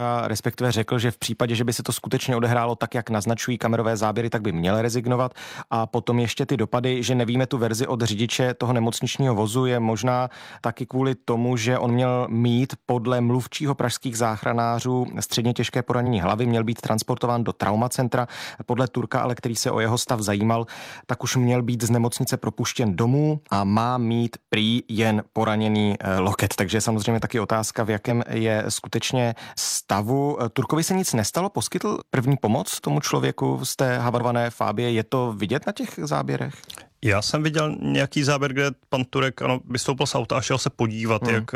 a respektive řekl, že v případě, že by se to skutečně odehrálo tak, jak naznačují kamerové záběry, tak by měl rezignovat. A potom ještě ty dopady, že nevíme tu verzi od řidiče toho nemocničního vozu, je možná taky kvůli tomu, že on měl mít podle mluvčího pražských záchranářů středně těžké poranění hlavy, měl být transportován do traumacentra. Podle Turka, ale který se o jeho stav zajímal, tak už měl být z nemocnice propuštěn domů a má mít prý jen poraněný loket. Takže samozřejmě taky otázka, v jakém je skutečně stavu. Turkovi se nic nestalo, poskytl první pomoc tomu člověku z té havarované Fabie. Je to vidět na těch záběrech? Já jsem viděl nějaký záběr, kde pan Turek vystoupil z auta a šel se podívat, jak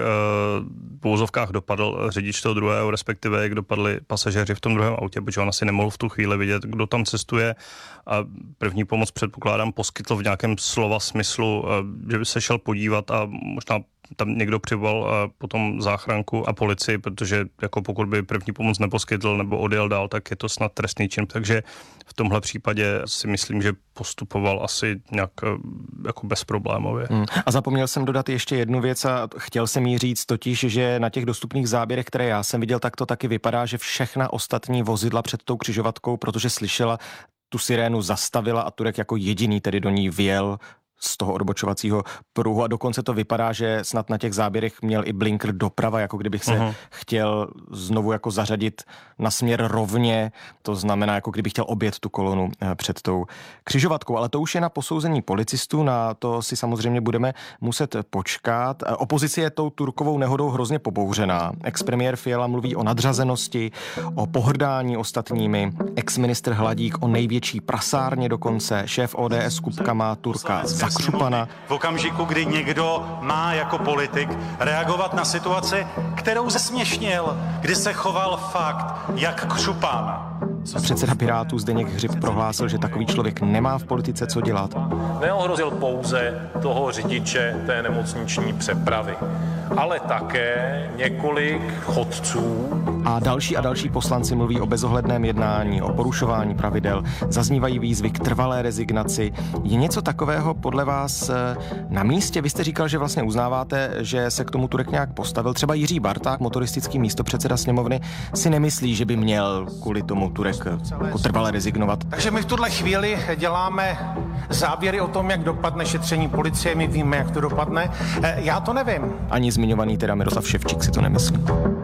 v úzovkách dopadl řidič toho druhého, respektive jak dopadli pasažéři v tom druhém autě, protože on asi nemohl v tu chvíli vidět, kdo tam cestuje, a první pomoc, předpokládám, poskytl v nějakém slova smyslu, že by se šel podívat a možná tam někdo přivolal potom záchranku a policii, protože jako pokud by první pomoc neposkytl nebo odjel dál, tak je to snad trestný čin. Takže v tomhle případě si myslím, že postupoval asi nějak jako bezproblémově. A zapomněl jsem dodat ještě jednu věc a chtěl jsem jí říct totiž, že na těch dostupných záběrech, které já jsem viděl, tak to taky vypadá, že všechna ostatní vozidla před tou křižovatkou, protože slyšela tu sirénu, zastavila a Turek jako jediný tedy do ní vjel z toho odbočovacího pruhu a dokonce to vypadá, že snad na těch záběrech měl i blinker doprava, jako kdybych se chtěl znovu jako zařadit na směr rovně, to znamená, jako kdybych chtěl objet tu kolonu před tou křižovatkou, ale to už je na posouzení policistů, na to si samozřejmě budeme muset počkat. Opozice je tou Turkovou nehodou hrozně pobouřená. Expremiér Fiala mluví o nadřazenosti, o pohrdání ostatními, exministr Hladík o největší prasárně dokonce, šéf ODS Kupka má Turka zakřupana. V okamžiku, kdy někdo má jako politik reagovat na situaci, kterou zesměšnil, kdy se choval fakt jak křupan. Předseda Pirátů Zdeněk Hřib prohlásil, že takový člověk nemá v politice co dělat. Neohrozil pouze toho řidiče té nemocniční přepravy, ale také několik chodců. A další poslanci mluví o bezohledném jednání, o porušování pravidel, zaznívají výzvy k trvalé rezignaci. Je něco takového podle vás na místě? Vy jste říkal, že vlastně uznáváte, že se k tomu Turek nějak postavil. Třeba Jiří Barták, motoristický místopředseda sněmovny, si nemyslí, že by měl kvůli tomu Turek jako trvale rezignovat. Takže my v tuhle chvíli děláme závěry o tom, jak dopadne šetření policie, my víme, jak to dopadne. Já to nevím. Ani zmiňovaný teda Miroslav Ševčík si to nemyslí.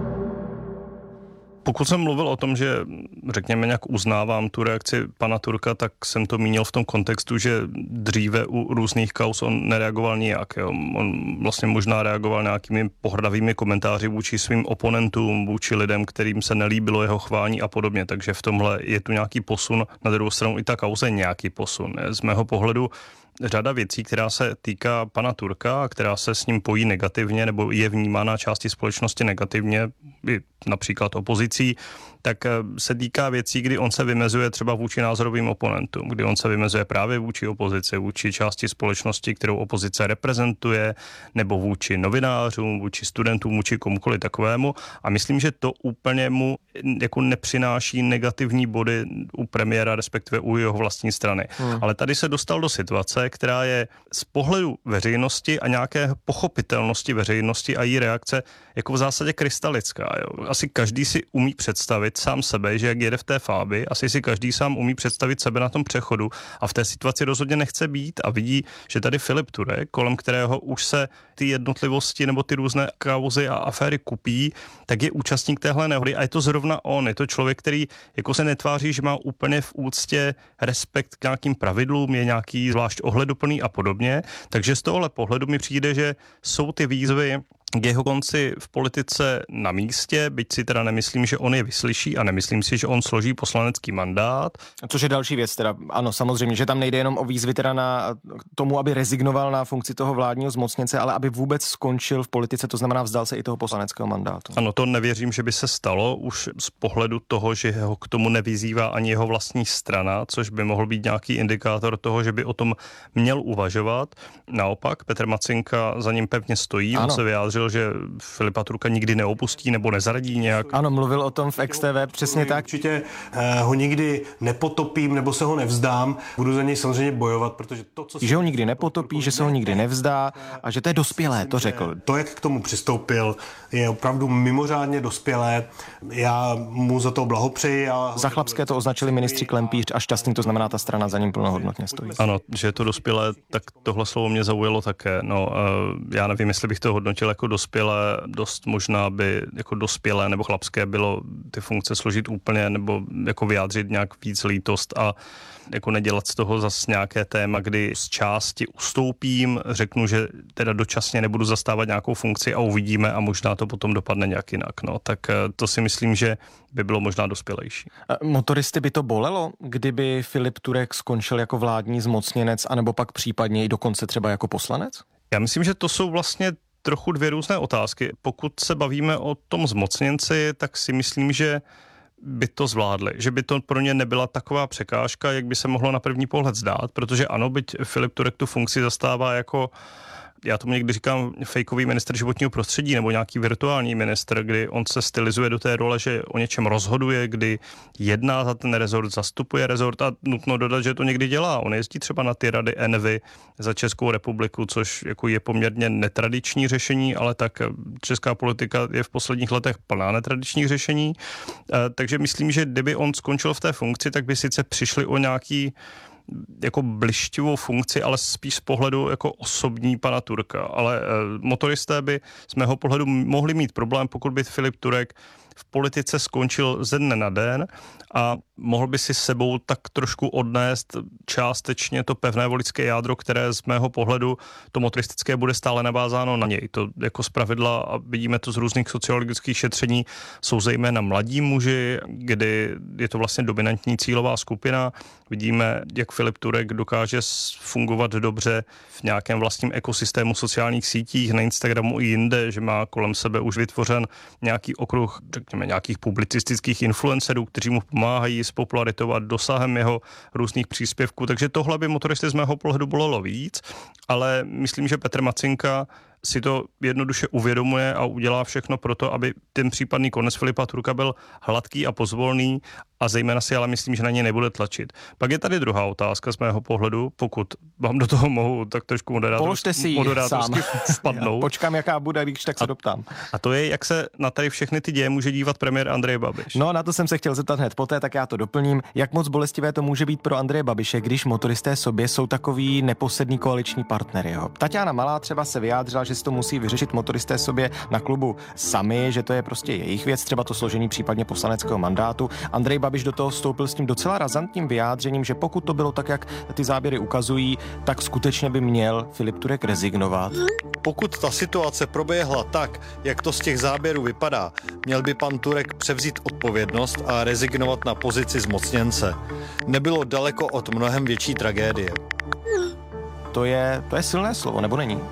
Pokud jsem mluvil o tom, že řekněme nějak uznávám tu reakci pana Turka, tak jsem to mínil v tom kontextu, že dříve u různých kauz on nereagoval nijak. Jo. On vlastně možná reagoval nějakými pohrdavými komentáři vůči svým oponentům, vůči lidem, kterým se nelíbilo jeho chování a podobně. Takže v tomhle je tu nějaký posun. Na druhou stranu i ta kauza je nějaký posun. Z mého pohledu řada věcí, která se týká pana Turka a která se s ním pojí negativně nebo je vnímána části společnosti negativně, například opozicí, tak se týká věcí, kdy on se vymezuje třeba vůči názorovým oponentům, kdy on se vymezuje právě vůči opozici, vůči části společnosti, kterou opozice reprezentuje, nebo vůči novinářům, vůči studentům, vůči komukoli takovému. A myslím, že to úplně mu jako nepřináší negativní body u premiéra, respektive u jeho vlastní strany. Ale tady se dostal do situace, která je z pohledu veřejnosti a nějaké pochopitelnosti veřejnosti a její reakce jako v zásadě krystalická. Jo. Asi každý si umí představit sám sebe, že jak jede v té Fabii, asi si každý sám umí představit sebe na tom přechodu a v té situaci rozhodně nechce být a vidí, že tady Filip Turek, kolem kterého už se ty jednotlivosti nebo ty různé kauzy a aféry kupí, tak je účastník téhle nehody a je to zrovna on, je to člověk, který jako se netváří, že má úplně v úctě respekt k nějakým pravidlům, je nějaký zvlášť ohleduplný a podobně, takže z tohohle pohledu mi přijde, že jsou ty výzvy k jeho konci v politice na místě, byť si teda nemyslím, že on je vyslyší a nemyslím si, že on složí poslanecký mandát. Což je další věc teda, ano, samozřejmě, že tam nejde jenom o výzvy teda na tomu, aby rezignoval na funkci toho vládního zmocněnce, ale aby vůbec skončil v politice, to znamená vzdal se i toho poslaneckého mandátu. Ano, to nevěřím, že by se stalo už z pohledu toho, že ho k tomu nevyzývá ani jeho vlastní strana, což by mohl být nějaký indikátor toho, že by o tom měl uvažovat. Naopak, Petr Macinka za ním pevně stojí, on se vyjádřil vyjádřil, že Filipa Turka nikdy neopustí nebo nezaradí nějak. Ano, mluvil o tom v XTV, přesně tak. Určitě ho nikdy nepotopím nebo se ho nevzdám. Budu za něj samozřejmě bojovat, protože to, co... Že ho nikdy nepotopí, že se ho nikdy nevzdá a že to je dospělé, to řekl. To, jak k tomu přistoupil, je opravdu mimořádně dospělé. Já mu za to blahopřeji. Za chlapské to označili ministři Klempíř a Šťastný, to znamená, ta strana za ním plnohodnotně stojí. Ano, že je to dospělé, tak tohle slovo mě zaujalo také. No, já nevím, jestli bych to hodnotil jako dospělé, dost možná by jako dospělé nebo chlapské bylo ty funkce složit úplně nebo jako vyjádřit nějak víc lítost a jako nedělat z toho zas nějaké téma, kdy z části ustoupím, řeknu, že teda dočasně nebudu zastávat nějakou funkci a uvidíme a možná to potom dopadne nějak jinak. No, tak to si myslím, že by bylo možná dospělejší. Motoristy by to bolelo, kdyby Filip Turek skončil jako vládní zmocněnec, anebo pak případně i dokonce třeba jako poslanec? Já myslím, že to jsou vlastně trochu dvě různé otázky. Pokud se bavíme o tom zmocněnci, tak si myslím, že by to zvládli, že by to pro ně nebyla taková překážka, jak by se mohlo na první pohled zdát, protože ano, byť Filip Turek tu funkci zastává jako, já tomu někdy říkám, fejkový ministr životního prostředí nebo nějaký virtuální ministr, kdy on se stylizuje do té role, že o něčem rozhoduje, kdy jedná za ten rezort, zastupuje rezort a nutno dodat, že to někdy dělá. On jezdí třeba na ty rady ENVY za Českou republiku, což jako je poměrně netradiční řešení, ale tak česká politika je v posledních letech plná netradičních řešení. Takže myslím, že kdyby on skončil v té funkci, tak by sice přišli o nějaký jako blištivou funkci, ale spíš z pohledu jako osobní pana Turka. Ale motoristé by z mého pohledu mohli mít problém, pokud by Filip Turek v politice skončil ze dne na den a mohl by si s sebou tak trošku odnést částečně to pevné voličské jádro, které z mého pohledu to motoristické bude stále navázáno na něj. To jako zpravidla, a vidíme to z různých sociologických šetření, jsou zejména mladí muži, kdy je to vlastně dominantní cílová skupina. Vidíme, jak Filip Turek dokáže fungovat dobře v nějakém vlastním ekosystému sociálních sítích, na Instagramu i jinde, že má kolem sebe už vytvořen nějaký okruh, řekněme, nějakých publicistických influencerů, kteří mu pomáhají spopularitovat dosahem jeho různých příspěvků. Takže tohle by motoristy z mého pohledu bolelo víc, ale myslím, že Petr Macinka si to jednoduše uvědomuje a udělá všechno pro to, aby ten případný konec Filipa Turka byl hladký a pozvolný a zejména si ale myslím, že na ně nebude tlačit. Pak je tady druhá otázka z mého pohledu, pokud vám do toho mohu tak trošku moderátorsky vpadnout. Počkám, jaká bude, když tak se doptám. A to je, jak se na tady všechny ty děje může dívat premiér Andrej Babiš. No, na to jsem se chtěl zeptat hned poté, tak já to doplním. Jak moc bolestivé to může být pro Andreje Babiše, když motoristé sobě jsou takový neposedný koaliční partnery. Jo? Taťána Malá třeba se vyjádřila, že si to musí vyřešit motoristé sobě na klubu sami, že to je prostě jejich věc, třeba to složení případně poslaneckého mandátu. Andrej Babiš do toho vstoupil s tím docela razantním vyjádřením, že pokud to bylo tak, jak ty záběry ukazují, tak skutečně by měl Filip Turek rezignovat. Pokud ta situace proběhla tak, jak to z těch záběrů vypadá, měl by pan Turek převzít odpovědnost a rezignovat na pozici zmocněnce. Nebylo daleko od mnohem větší tragédie. To je silné slovo, nebo není?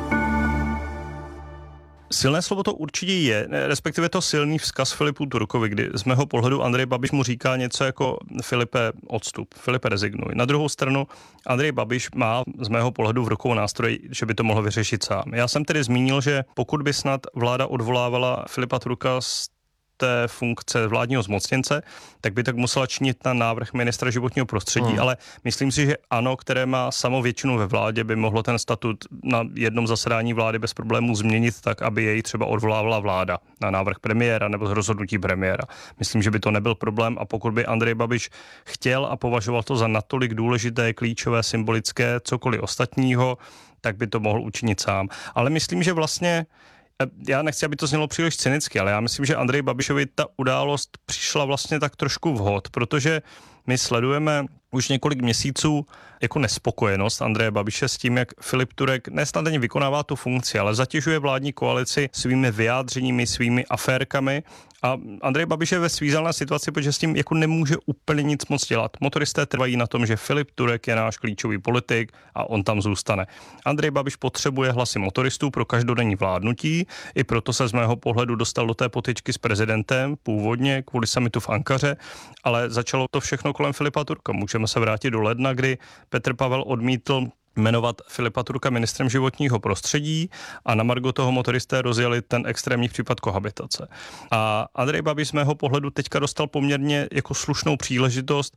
Silné slovo to určitě je, respektive to silný vzkaz Filipu Turkovi, kdy z mého pohledu Andrej Babiš mu říká něco jako Filipe, odstup, Filipe, rezignuj. Na druhou stranu Andrej Babiš má z mého pohledu v rukou nástroj, že by to mohl vyřešit sám. Já jsem tedy zmínil, že pokud by snad vláda odvolávala Filipa Turka z té funkce vládního zmocněnce, tak by tak musela činit na návrh ministra životního prostředí, ale myslím si, že ANO, které má samou většinu ve vládě, by mohlo ten statut na jednom zasedání vlády bez problémů změnit tak, aby jej třeba odvolávala vláda na návrh premiéra nebo z rozhodnutí premiéra. Myslím, že by to nebyl problém a pokud by Andrej Babiš chtěl a považoval to za natolik důležité, klíčové, symbolické, cokoliv ostatního, tak by to mohl učinit sám. Ale myslím, že vlastně já nechci, aby to znělo příliš cynicky, ale já myslím, že Andrej Babišovi ta událost přišla vlastně tak trošku vhod, protože my sledujeme už několik měsíců jako nespokojenost Andreje Babiše s tím, jak Filip Turek nesnad ani vykonává tu funkci, ale zatěžuje vládní koalici svými vyjádřeními, svými aférkami a Andrej Babiš je ve svízelné situaci, protože s tím jako nemůže úplně nic moc dělat. Motoristé trvají na tom, že Filip Turek je náš klíčový politik a on tam zůstane. Andrej Babiš potřebuje hlasy motoristů pro každodenní vládnutí, i proto se z mého pohledu dostal do té potyčky s prezidentem, původně kvůli summitu v Ankaře, ale začalo to všechno kolem Filipa Turka. Můžeme se vrátit do ledna, kdy Petr Pavel odmítl jmenovat Filipa Turka ministrem životního prostředí a na margo toho motoristé rozjeli ten extrémní případ kohabitace. A Andrej Babiš z mého pohledu teďka dostal poměrně jako slušnou příležitost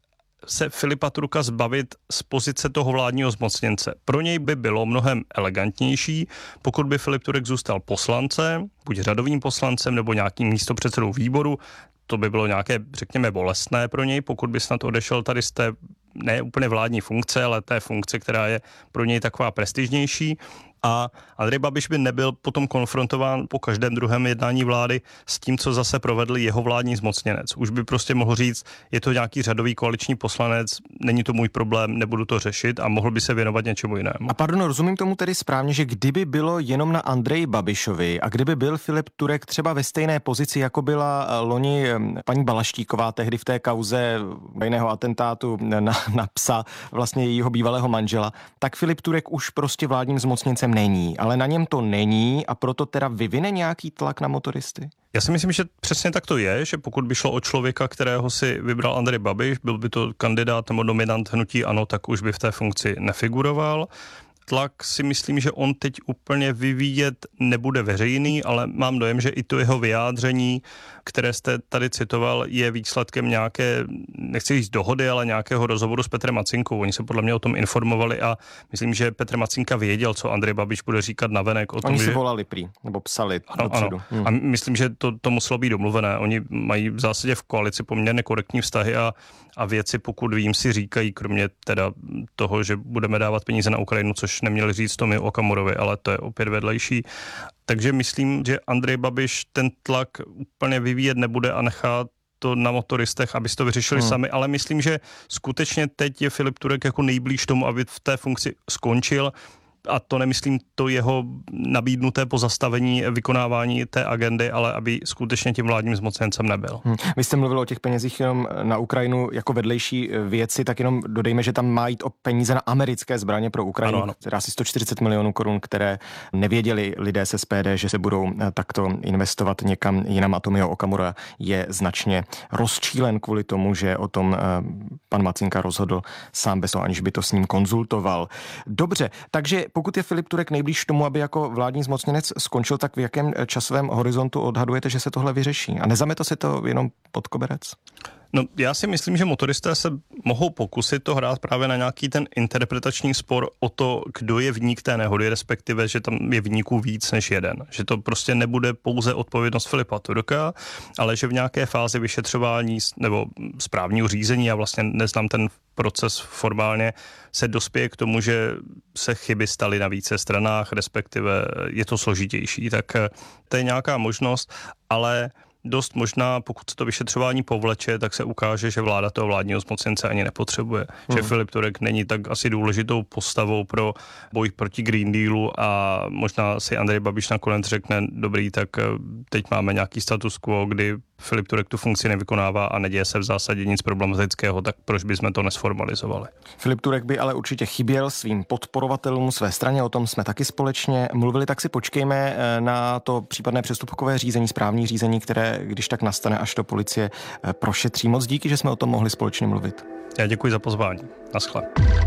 se Filipa Turka zbavit z pozice toho vládního zmocněnce. Pro něj by bylo mnohem elegantnější, pokud by Filip Turek zůstal poslancem, buď řadovým poslancem nebo nějakým místopředsedou výboru. To by bylo nějaké, řekněme, bolestné pro něj, pokud by snad odešel tady z té ne úplně vládní funkce, ale té funkce, která je pro něj taková prestižnější. A Andrej Babiš by nebyl potom konfrontován po každém druhém jednání vlády s tím, co zase provedl jeho vládní zmocněnec. Už by prostě mohl říct, je to nějaký řadový koaliční poslanec, není to můj problém, nebudu to řešit a mohl by se věnovat něčemu jinému. A pardon, rozumím tomu tedy správně, že kdyby bylo jenom na Andreji Babišovi a kdyby byl Filip Turek třeba ve stejné pozici, jako byla loni paní Balaštíková tehdy v té kauze jiného atentátu na psa vlastně jejího bývalého manžela, tak Filip Turek už prostě vládním zmocněncem není, ale na něm to není a proto teda vyvine nějaký tlak na motoristy? Já si myslím, že přesně tak to je, že pokud by šlo o člověka, kterého si vybral Andrej Babiš, byl by to kandidát nebo nominant hnutí ANO, tak už by v té funkci nefiguroval. Tlak si myslím, že on teď úplně vyvíjet nebude veřejný, ale mám dojem, že i to jeho vyjádření, které jste tady citoval, je výsledkem nějaké, nechci říct dohody, ale nějakého rozhovoru s Petrem Macinkou. Oni se podle mě o tom informovali a myslím, že Petr Macinka věděl, co Andrej Babiš bude říkat navenek. Oni si volali prý, nebo psali dopředu. Ano. A myslím, že to muselo být domluvené. Oni mají v zásadě v koalici poměrně korektní vztahy a věci, pokud vím, si říkají, kromě teda toho, že budeme dávat peníze na Ukrajinu, což neměli říct Tomio Okamurovi, ale to je opět vedlejší. Takže myslím, že Andrej Babiš ten tlak úplně vyvíjet nebude a nechá to na motoristech, aby si to vyřešili sami, ale myslím, že skutečně teď je Filip Turek jako nejblíž tomu, aby v té funkci skončil. A to nemyslím to jeho nabídnuté pozastavení vykonávání té agendy, ale aby skutečně tím vládním zmocněncem nebyl. Vy jste mluvil o těch penězích jenom na Ukrajinu jako vedlejší věci, tak jenom dodejme, že tam má jít o peníze na americké zbraně pro Ukrajinu, ano. Která asi 140 milionů korun, které nevěděli lidé se SPD, že se budou takto investovat někam jinam a Tomio Okamura je značně rozčílen kvůli tomu, že o tom pan Macinka rozhodl sám bez toho, aniž by to s ním konzultoval. Dobře, takže pokud je Filip Turek nejblíž tomu, aby jako vládní zmocněnec skončil, tak v jakém časovém horizontu odhadujete, že se tohle vyřeší? A nezamete se to jenom pod koberec? No, já si myslím, že motoristé se mohou pokusit to hrát právě na nějaký ten interpretační spor o to, kdo je viník té nehody, respektive, že tam je viníků víc než jeden. Že to prostě nebude pouze odpovědnost Filipa Turka, ale že v nějaké fázi vyšetřování nebo správního řízení, já vlastně neznám ten proces formálně, se dospěje k tomu, že se chyby staly na více stranách, respektive je to složitější. Tak to je nějaká možnost, ale dost možná, pokud se to vyšetřování povleče, tak se ukáže, že vláda toho vládního zmocněnce ani nepotřebuje. Že Filip Turek není tak asi důležitou postavou pro boj proti Green Dealu a možná si Andrej Babiš nakonec řekne, dobrý, tak teď máme nějaký status quo, kdy Filip Turek tu funkci nevykonává a neděje se v zásadě nic problematického, tak proč bychom to nesformalizovali? Filip Turek by ale určitě chyběl svým podporovatelům, své straně, o tom jsme taky společně mluvili, tak si počkejme na to případné přestupkové řízení, správní řízení, které, když tak nastane, až to policie prošetří. Moc díky, že jsme o tom mohli společně mluvit. Já děkuji za pozvání. Naschle.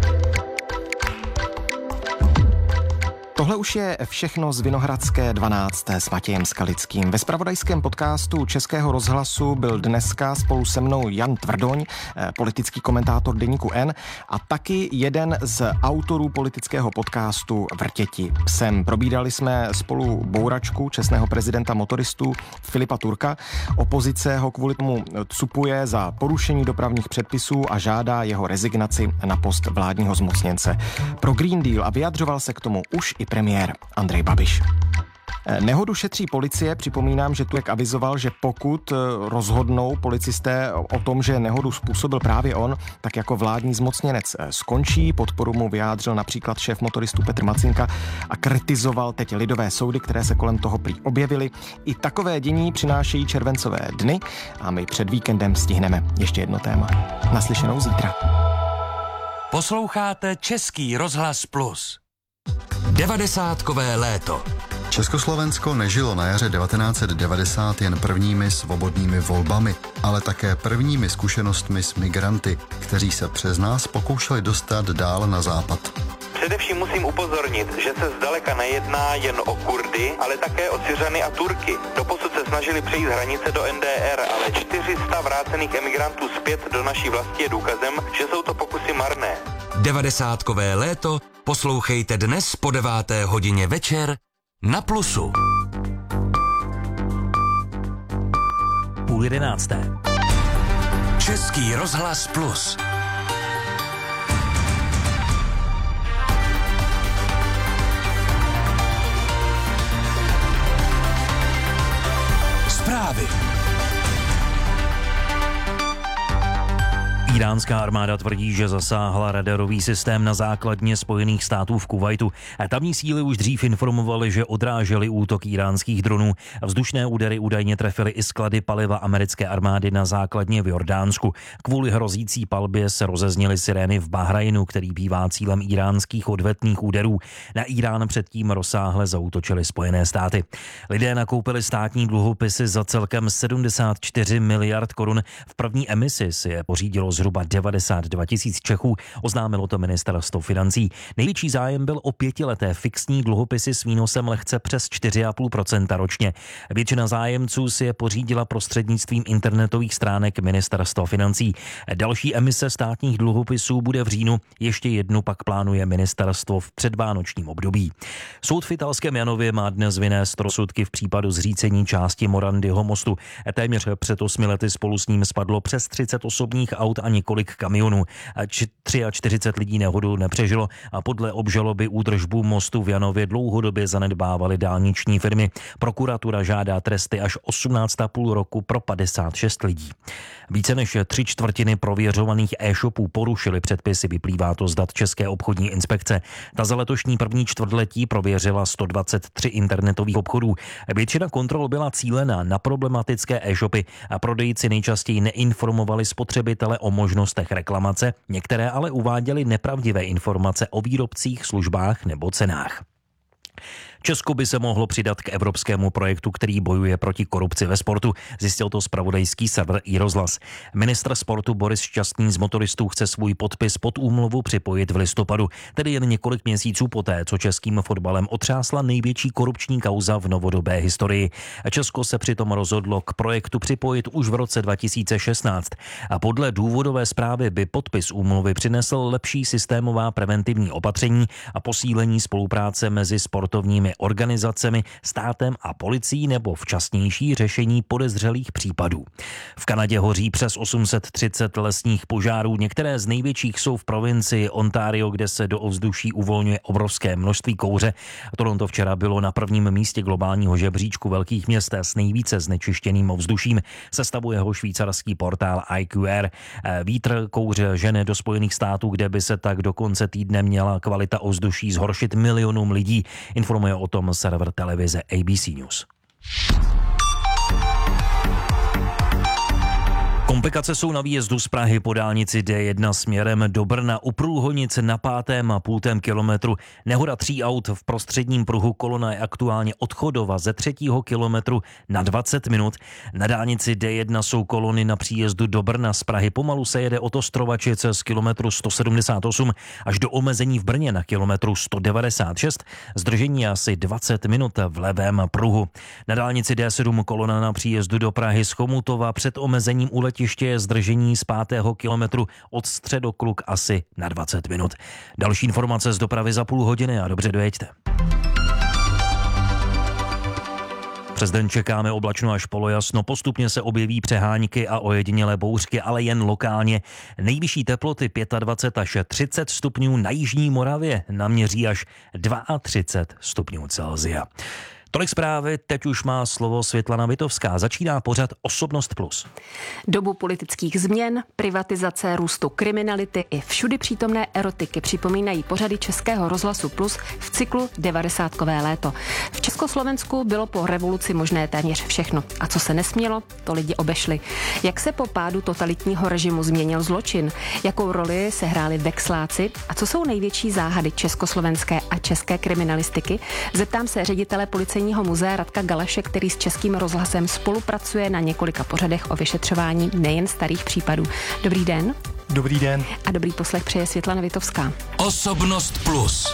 Tohle už je všechno z Vinohradské 12. s Matějem Skalickým. Ve zpravodajském podcastu Českého rozhlasu byl dneska spolu se mnou Jan Tvrdoň, politický komentátor deníku N a taky jeden z autorů politického podcastu Vrtěti psem. Probírali jsme spolu bouračku čestného prezidenta motoristů Filipa Turka. Opozice ho kvůli tomu cupuje za porušení dopravních předpisů a žádá jeho rezignaci na post vládního zmocněnce pro Green Deal a vyjadřoval se k tomu už i premiér Andrej Babiš. Nehodu šetří policie, připomínám, že Turek avizoval, že pokud rozhodnou policisté o tom, že nehodu způsobil právě on, tak jako vládní zmocněnec skončí. Podporu mu vyjádřil například šéf motoristů Petr Macinka a kritizoval teď lidové soudy, které se kolem toho prý objevily. I takové dění přinášejí červencové dny a my před víkendem stihneme ještě jedno téma. Naslyšenou zítra. Posloucháte Český rozhlas Plus. 90kové léto. Československo nežilo na jaře 1990 jen prvními svobodnými volbami, ale také prvními zkušenostmi s migranty, kteří se přes nás pokoušeli dostat dál na západ. Především musím upozornit, že se zdaleka nejedná jen o Kurdy, ale také o Syřany a Turky. Doposud se snažili přejít hranice do NDR, ale 400 vrácených emigrantů zpět do naší vlasti je důkazem, že jsou to pokusy marné. 90kové léto poslouchejte dnes po 9. hodině večer na Plusu. 10:30. Český rozhlas Plus. Zprávy. Iránská armáda tvrdí, že zasáhla radarový systém na základně Spojených států v Kuvajtu. Tamní síly už dřív informovaly, že odrážely útok iránských dronů. Vzdušné údery údajně trefily i sklady paliva americké armády na základně v Jordánsku. Kvůli hrozící palbě se rozezněly sirény v Bahrajnu, který bývá cílem iránských odvetných úderů. Na Irán předtím rozsáhle zaútočily Spojené státy. Lidé nakoupili státní dluhopisy za celkem 74 miliard korun. V první emisi si je pořídilo zhruba 92 000 Čechů, oznámilo to ministerstvo financí. Největší zájem byl o 5leté fixní dluhopisy s výnosem lehce přes 4,5% ročně. Většina zájemců si je pořídila prostřednictvím internetových stránek ministerstva financí. Další emise státních dluhopisů bude v říjnu, ještě jednu pak plánuje ministerstvo v předvánočním období. Soud v italském Janově má dnes vynést rozsudky v případu zřícení části Morandyho mostu. Téměř před 8 lety spolu s ním spadlo přes 30 osobních aut a několik kamionů. 43 lidí nehodu nepřežilo a podle obžaloby údržbu mostu v Janově dlouhodobě zanedbávaly dálniční firmy. Prokuratura žádá tresty až 18,5 roku pro 56 lidí. Více než 3/4 prověřovaných e-shopů porušily předpisy, vyplývá to z dat České obchodní inspekce. Ta za letošní první čtvrtletí prověřila 123 internetových obchodů. Většina kontrol byla cílená na problematické e-shopy a prodejci nejčastěji neinformovali spotřebitele o možnostech reklamace, některé ale uváděly nepravdivé informace o výrobcích, službách nebo cenách. Česko by se mohlo přidat k evropskému projektu, který bojuje proti korupci ve sportu, zjistil to zpravodajský server iRozhlas. Ministr sportu Boris Šťastný z motoristů chce svůj podpis pod úmluvu připojit v listopadu, tedy jen několik měsíců poté, co českým fotbalem otřásla největší korupční kauza v novodobé historii. Česko se přitom rozhodlo k projektu připojit už v roce 2016 a podle důvodové zprávy by podpis úmluvy přinesl lepší systémová preventivní opatření a posílení spolupráce mezi sportovními organizacemi, státem a policií nebo včasnější řešení podezřelých případů. V Kanadě hoří přes 830 lesních požárů, některé z největších jsou v provincii Ontario, kde se do ovzduší uvolňuje obrovské množství kouře. Toronto včera bylo na prvním místě globálního žebříčku velkých měst s nejvíce znečištěným ovzduším, sestavuje ho švýcarský portál IQR. Vítr kouře žene do Spojených států, kde by se tak do konce týdne měla kvalita ovzduší zhoršit milionům lidí, informuje o tom server televize ABC News. Komplikace jsou na výjezdu z Prahy po dálnici D1 směrem do Brna. U průhonice na 5,5 kilometru nehoda 3 aut v prostředním pruhu. Kolona je aktuálně odchodova ze 3. kilometru na 20 minut. Na dálnici D1 jsou kolony na příjezdu do Brna z Prahy. Pomalu se jede od Ostrovačice z kilometru 178 až do omezení v Brně na kilometru 196. Zdržení je asi 20 minut v levém pruhu. Na dálnici D7 kolona na příjezdu do Prahy z Chomutova před omezením u letiště je zdržení z 5. kilometru od Středokluk asi na 20 minut. Další informace z dopravy za půl hodiny a dobře dojeďte. Přes den čekáme oblačno až polojasno, postupně se objeví přehánky a ojedinělé bouřky, ale jen lokálně. Nejvyšší teploty 25 až 30 stupňů na jižní Moravě, naměří až 32 stupňů Celsia. Tolik zprávy, teď už má slovo Světlana Vitovská. Začíná pořad Osobnost plus. Dobu politických změn, privatizace, růstu kriminality i všudy přítomné erotiky připomínají pořady Českého rozhlasu Plus v cyklu 90kové léto. V Československu bylo po revoluci možné téměř všechno. A co se nesmělo, to lidi obešli. Jak se po pádu totalitního režimu změnil zločin? Jakou roli se hráli vexláci? A co jsou největší záhady československé a české kriminalistiky? Zeptám se ředitele Policejního muzea Radka Galaše, který s Českým rozhlasem spolupracuje na několika pořadech o vyšetřování nejen starých případů. Dobrý den. Dobrý den. A dobrý poslech přeje Světlana Vitovská. Osobnost plus.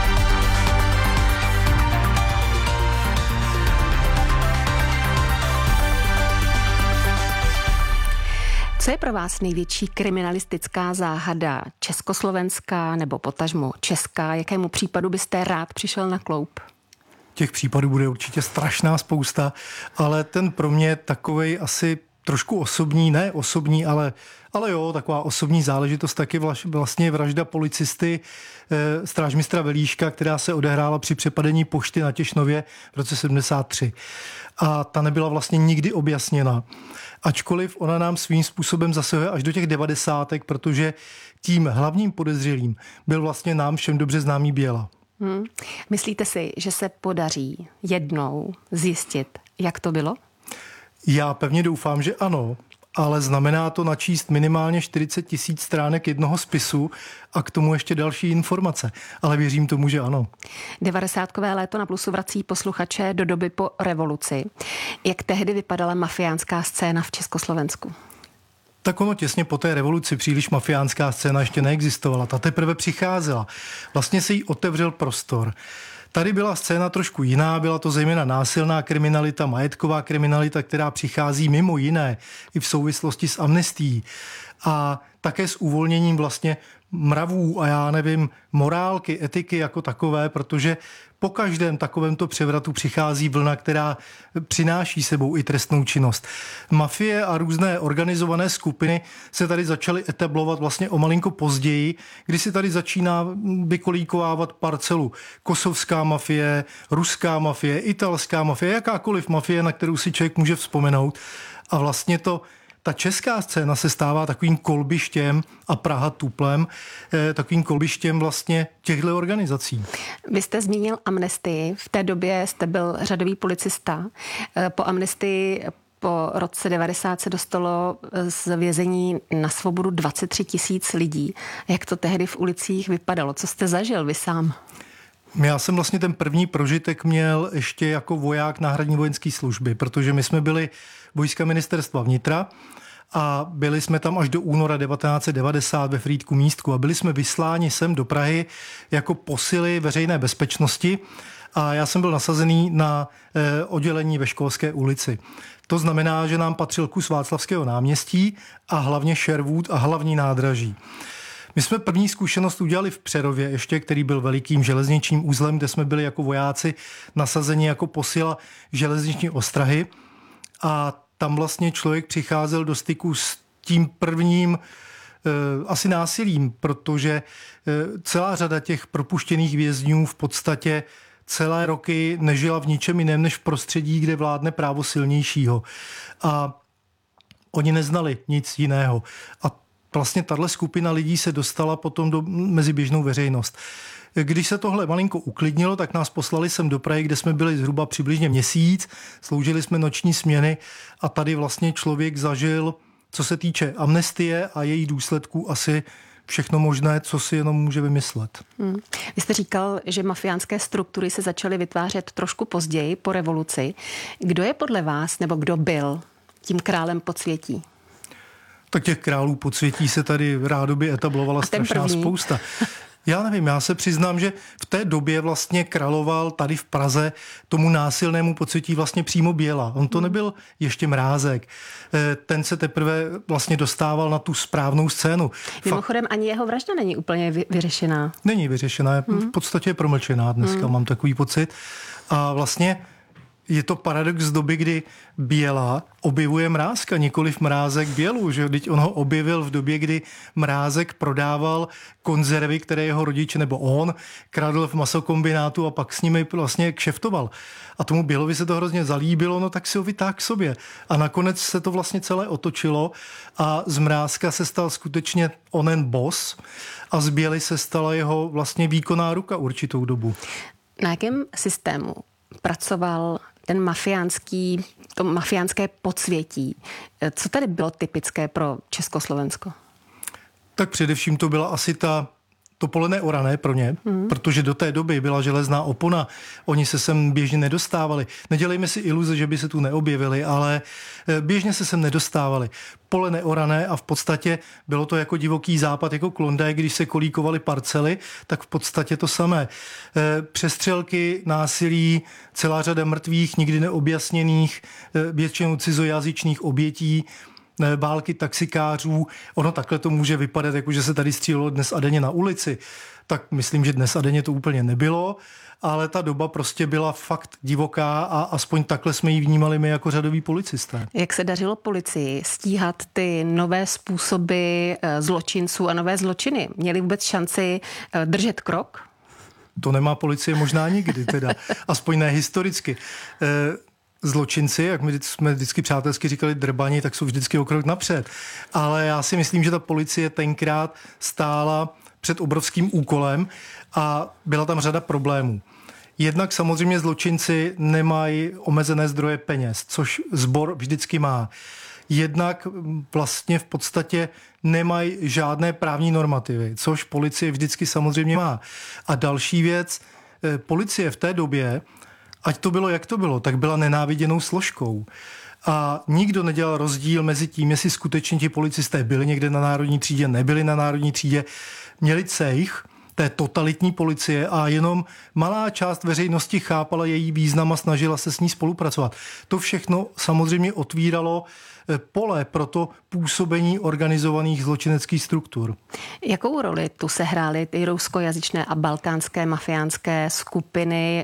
Co je pro vás největší kriminalistická záhada československá nebo potažmo česká? Jakému případu byste rád přišel na kloup? Těch případů bude určitě strašná spousta, ale ten pro mě takovej asi trošku osobní, ne osobní, ale jo, taková osobní záležitost taky vlastně vražda policisty strážmistra Velíška, která se odehrála při přepadení pošty na Těšnově v roce 73. A ta nebyla vlastně nikdy objasněna. Ačkoliv ona nám svým způsobem zasahuje až do těch 90, protože tím hlavním podezřelým byl vlastně nám všem dobře známý Běla. Myslíte si, že se podaří jednou zjistit, jak to bylo? Já pevně doufám, že ano, ale znamená to načíst minimálně 40 000 stránek jednoho spisu a k tomu ještě další informace. Ale věřím tomu, že ano. 90kové léto na Plusu vrací posluchače do doby po revoluci. Jak tehdy vypadala mafiánská scéna v Československu? Tak ono těsně po té revoluci příliš mafiánská scéna ještě neexistovala. Ta teprve přicházela. Vlastně se jí otevřel prostor. Tady byla scéna trošku jiná, byla to zejména násilná kriminalita, majetková kriminalita, která přichází mimo jiné i v souvislosti s amnestií a také s uvolněním vlastně mravů a já nevím, morálky, etiky jako takové, protože po každém takovémto převratu přichází vlna, která přináší sebou i trestnou činnost. Mafie a různé organizované skupiny se tady začaly etablovat vlastně o malinko později, kdy si tady začíná vykolíkovávat parcelu kosovská mafie, ruská mafie, italská mafie, jakákoliv mafie, na kterou si člověk může vzpomenout. A vlastně ta česká scéna se stává takovým kolbištěm a Praha tuplem, takovým kolbištěm vlastně těchto organizací. Vy jste zmínil amnestii. V té době jste byl řadový policista. Po amnestii po roce 90 se dostalo z vězení na svobodu 23 000 lidí. Jak to tehdy v ulicích vypadalo? Co jste zažil vy sám? Já jsem vlastně ten první prožitek měl ještě jako voják náhradní vojenské služby, protože my jsme byli vojska ministerstva vnitra a byli jsme tam až do února 1990 ve Frýdku Místku a byli jsme vysláni sem do Prahy jako posily veřejné bezpečnosti a já jsem byl nasazený na oddělení ve Školské ulici. To znamená, že nám patřil kus Václavského náměstí a hlavně Sherwood a hlavní nádraží. My jsme první zkušenost udělali v Přerově ještě, který byl velikým železničním uzlem, kde jsme byli jako vojáci nasazeni jako posila železniční ostrahy a tam vlastně člověk přicházel do styku s tím prvním asi násilím, protože celá řada těch propuštěných vězňů v podstatě celé roky nežila v ničem jiném než v prostředí, kde vládne právo silnějšího. A oni neznali nic jiného. A vlastně tahle skupina lidí se dostala potom mezi běžnou veřejnost. Když se tohle malinko uklidnilo, tak nás poslali sem do Prahy, kde jsme byli zhruba přibližně měsíc, sloužili jsme noční směny a tady vlastně člověk zažil, co se týče amnestie a její důsledků, asi všechno možné, co si jenom může vymyslet. Vy jste říkal, že mafiánské struktury se začaly vytvářet trošku později, po revoluci. Kdo je podle vás, nebo kdo byl tím králem podsvětí? Tak těch králů podsvětí se tady rádoby etablovala strašná spousta. Já nevím, já se přiznám, že v té době vlastně královal tady v Praze tomu násilnému podsvětí vlastně přímo Běla. On to nebyl ještě Mrázek. Ten se teprve vlastně dostával na tu správnou scénu. Mimochodem ani jeho vražda není úplně vyřešená. Není vyřešená, je v podstatě promlčená dneska, mám takový pocit. A vlastně je to paradox z doby, kdy Běla objevuje Mrázka, nikoliv Mrázek Bělu, že teď on ho objevil v době, kdy Mrázek prodával konzervy, které jeho rodiče nebo on kradl v masokombinátu a pak s nimi vlastně kšeftoval. A tomu Bělovi se to hrozně zalíbilo, no tak si ho vytáhl k sobě. A nakonec se to vlastně celé otočilo a z Mrázka se stal skutečně onen boss a z Běly se stala jeho vlastně výkonná ruka určitou dobu. Na jakém systému pracoval to mafiánské podsvětí? Co tady bylo typické pro Československo? Tak především to byla asi ta to pole neorané pro ně, protože do té doby byla železná opona, oni se sem běžně nedostávali. Nedělejme si iluze, že by se tu neobjevili, ale běžně se sem nedostávali. Pole neorané a v podstatě bylo to jako divoký západ, jako Klondike, když se kolíkovaly parcely, tak v podstatě to samé. Přestřelky, násilí, celá řada mrtvých, nikdy neobjasněných, většinou cizojazyčných obětí, války taxikářů. Ono takhle to může vypadat, jako že se tady střílelo dnes a denně na ulici. Tak myslím, že dnes a denně to úplně nebylo, ale ta doba prostě byla fakt divoká a aspoň takhle jsme ji vnímali my jako řadoví policisté. Jak se dařilo policii stíhat ty nové způsoby zločinců a nové zločiny? Měli vůbec šanci držet krok? To nemá policie možná nikdy teda, aspoň ne historicky. Zločinci, jak my jsme vždycky přátelsky říkali drbani, tak jsou vždycky o krok napřed. Ale já si myslím, že ta policie tenkrát stála před obrovským úkolem a byla tam řada problémů. Jednak samozřejmě zločinci nemají omezené zdroje peněz, což sbor vždycky má. Jednak vlastně v podstatě nemají žádné právní normativy, což policie vždycky samozřejmě má. A další věc, policie v té době, ať to bylo, jak to bylo, tak byla nenáviděnou složkou. A nikdo nedělal rozdíl mezi tím, jestli skutečně ti policisté byli někde na Národní třídě, nebyli na Národní třídě, měli cejch té totalitní policie a jenom malá část veřejnosti chápala její význam a snažila se s ní spolupracovat. To všechno samozřejmě otvíralo pole pro to působení organizovaných zločineckých struktur. Jakou roli tu sehrály ty ruskojazyčné a balkánské mafiánské skupiny,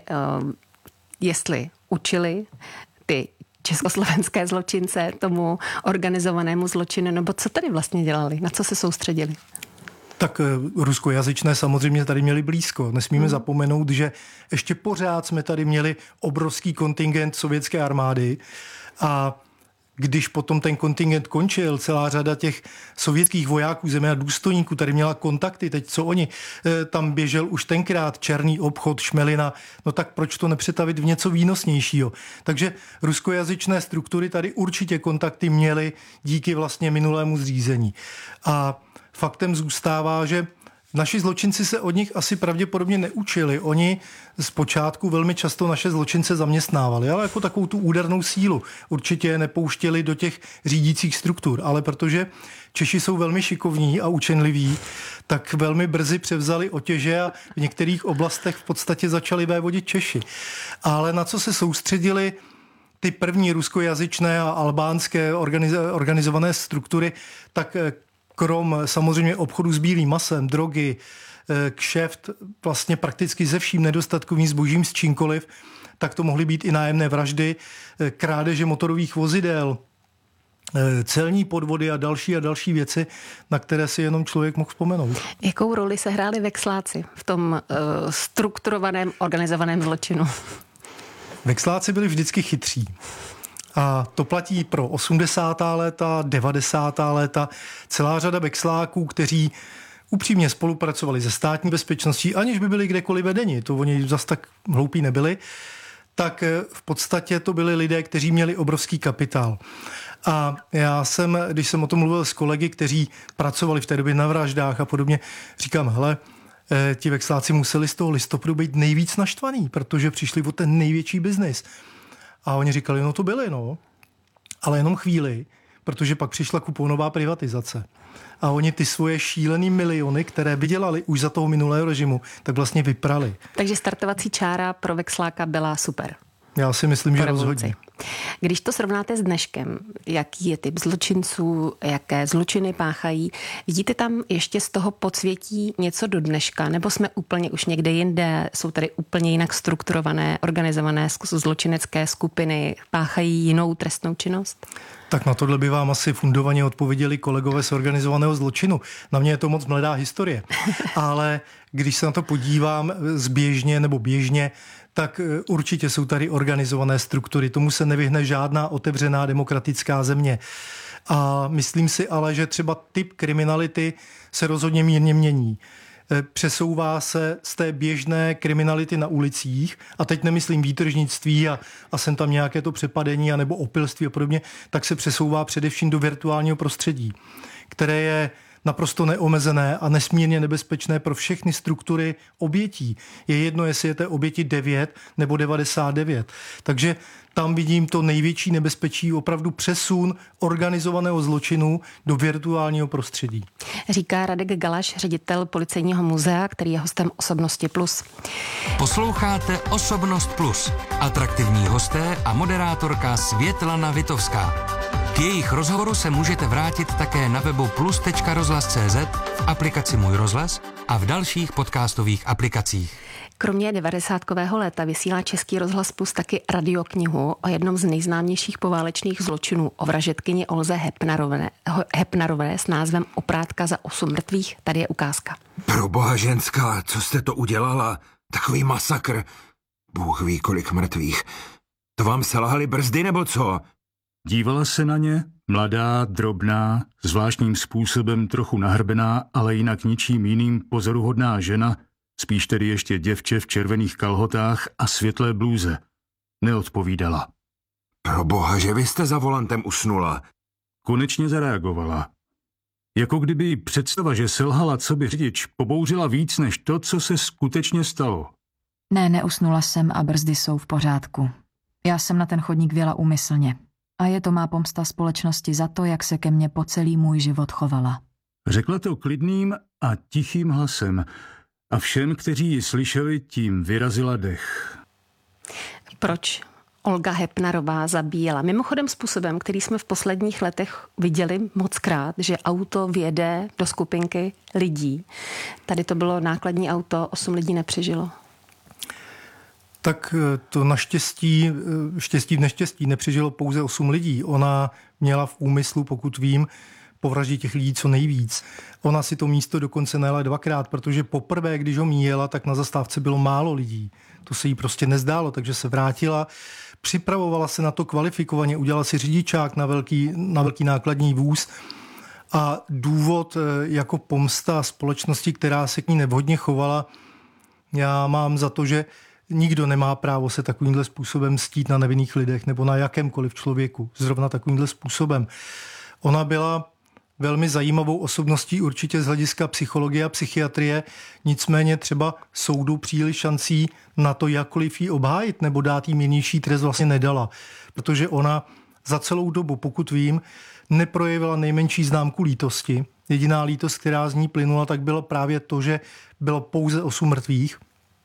jestli učili ty československé zločince tomu organizovanému zločinu, nebo co tady vlastně dělali, na co se soustředili? Tak ruskojazyčné samozřejmě tady měli blízko. Nesmíme zapomenout, že ještě pořád jsme tady měli obrovský kontingent sovětské armády a když potom ten kontingent končil, celá řada těch sovětských vojáků, zejména důstojníků, tady měla kontakty, teď co oni, tam běžel už tenkrát černý obchod, šmelina, no tak proč to nepřetavit v něco výnosnějšího? Takže ruskojazyčné struktury tady určitě kontakty měly díky vlastně minulému zřízení. A faktem zůstává, že naši zločinci se od nich asi pravděpodobně neučili. Oni zpočátku velmi často naše zločince zaměstnávali, ale jako takovou tu údernou sílu. Určitě je nepouštěli do těch řídících struktur, ale protože Češi jsou velmi šikovní a učenliví, tak velmi brzy převzali otěže a v některých oblastech v podstatě začali vévodit Češi. Ale na co se soustředili ty první ruskojazyčné a albánské organizované struktury, tak krom samozřejmě obchodu s bílým masem, drogy, kšeft, vlastně prakticky ze vším nedostatkovým zbožím s čímkoliv, tak to mohly být i nájemné vraždy, krádeže motorových vozidel, celní podvody a další věci, na které si jenom člověk mohl vzpomenout. Jakou roli se hráli vexláci v tom strukturovaném organizovaném zločinu? Vexláci byli vždycky chytří. A to platí pro 80. léta, 90. léta. Celá řada vexláků, kteří upřímně spolupracovali se státní bezpečností, aniž by byli kdekoliv vedeni, to oni zas tak hloupí nebyli, tak v podstatě to byli lidé, kteří měli obrovský kapitál. A já jsem, když jsem o tom mluvil s kolegy, kteří pracovali v té době na vraždách a podobně, říkám, hele, ti vexláci museli z toho listopadu být nejvíc naštvaný, protože přišli o ten největší biznis. A oni říkali, no to byli, no, ale jenom chvíli, protože pak přišla kuponová privatizace. A oni ty svoje šílený miliony, které vydělali už za toho minulého režimu, tak vlastně vyprali. Takže startovací čára pro vexláka byla super. Já si myslím, že rozhodně. Když to srovnáte s dneškem, jaký je typ zločinců, jaké zločiny páchají, vidíte tam ještě z toho podsvětí něco do dneška, nebo jsme úplně už někde jinde, jsou tady úplně jinak strukturované, organizované zločinecké skupiny, páchají jinou trestnou činnost? Tak na tohle by vám asi fundovaně odpověděli kolegové z organizovaného zločinu. Na mě je to moc mladá historie. Ale když se na to podívám běžně, tak určitě jsou tady organizované struktury. Tomu se nevyhne žádná otevřená demokratická země. A myslím si ale, že třeba typ kriminality se rozhodně mírně mění. Přesouvá se z té běžné kriminality na ulicích, a teď nemyslím výtržnictví a sem tam nějaké to přepadení anebo opilství a podobně, tak se přesouvá především do virtuálního prostředí, které je naprosto neomezené a nesmírně nebezpečné pro všechny struktury obětí. Je jedno, jestli je té oběti 9 nebo 99. Takže tam vidím to největší nebezpečí, opravdu přesun organizovaného zločinu do virtuálního prostředí. Říká Radek Galaš, ředitel Policejního muzea, který je hostem Osobnosti Plus. Posloucháte Osobnost Plus. Atraktivní hosté a moderátorka Světlana Vitovská. K jejich rozhovoru se můžete vrátit také na webu plus.rozhlas.cz, v aplikaci Můj rozhlas a v dalších podcastových aplikacích. Kromě 90kového léta vysílá Český rozhlas Plus taky radioknihu o jednom z nejznámějších poválečných zločinů, o vražedkyni Olze Hepnarové s názvem Oprátka za 8 mrtvých. Tady je ukázka. Proboha ženská, co jste to udělala? Takový masakr. Bůh ví, kolik mrtvých. To vám selhaly brzdy, nebo co? Dívala se na ně, mladá, drobná, zvláštním způsobem trochu nahrbená, ale jinak ničím jiným pozoruhodná žena, spíš tedy ještě děvče v červených kalhotách a světlé blůze. Neodpovídala. Proboha, že vy jste za volantem usnula. Konečně zareagovala. Jako kdyby jí představa, že selhala coby řidič, pobouřila víc než to, co se skutečně stalo. Ne, neusnula jsem a brzdy jsou v pořádku. Já jsem na ten chodník vjela úmyslně. A je to má pomsta společnosti za to, jak se ke mně po celý můj život chovala. Řekla to klidným a tichým hlasem a všem, kteří ji slyšeli, tím vyrazila dech. Proč Olga Hepnarová zabíjela? Mimochodem způsobem, který jsme v posledních letech viděli mockrát, že auto vjede do skupinky lidí. Tady to bylo nákladní auto, 8 lidí nepřežilo. Tak to naštěstí, štěstí v neštěstí nepřežilo pouze 8 lidí. Ona měla v úmyslu, pokud vím, povraždit těch lidí co nejvíc. Ona si to místo dokonce najela 2krát, protože poprvé, když ho míjela, tak na zastávce bylo málo lidí. To se jí prostě nezdálo, takže se vrátila, připravovala se na to kvalifikovaně, udělala si řidičák na velký nákladní vůz a důvod jako pomsta společnosti, která se k ní nevhodně chovala, já mám za to, že nikdo nemá právo se takovýmhle způsobem mstít na nevinných lidech nebo na jakémkoliv člověku. Zrovna takovýmhle způsobem. Ona byla velmi zajímavou osobností určitě z hlediska psychologie a psychiatrie, nicméně třeba soudu příliš šancí na to jakkoliv jí obhájit nebo dát jí mírnější trest vlastně nedala. Protože ona za celou dobu, pokud vím, neprojevila nejmenší známku lítosti. Jediná lítost, která z ní plynula, tak bylo právě to, že bylo pouze 8 mrtvých.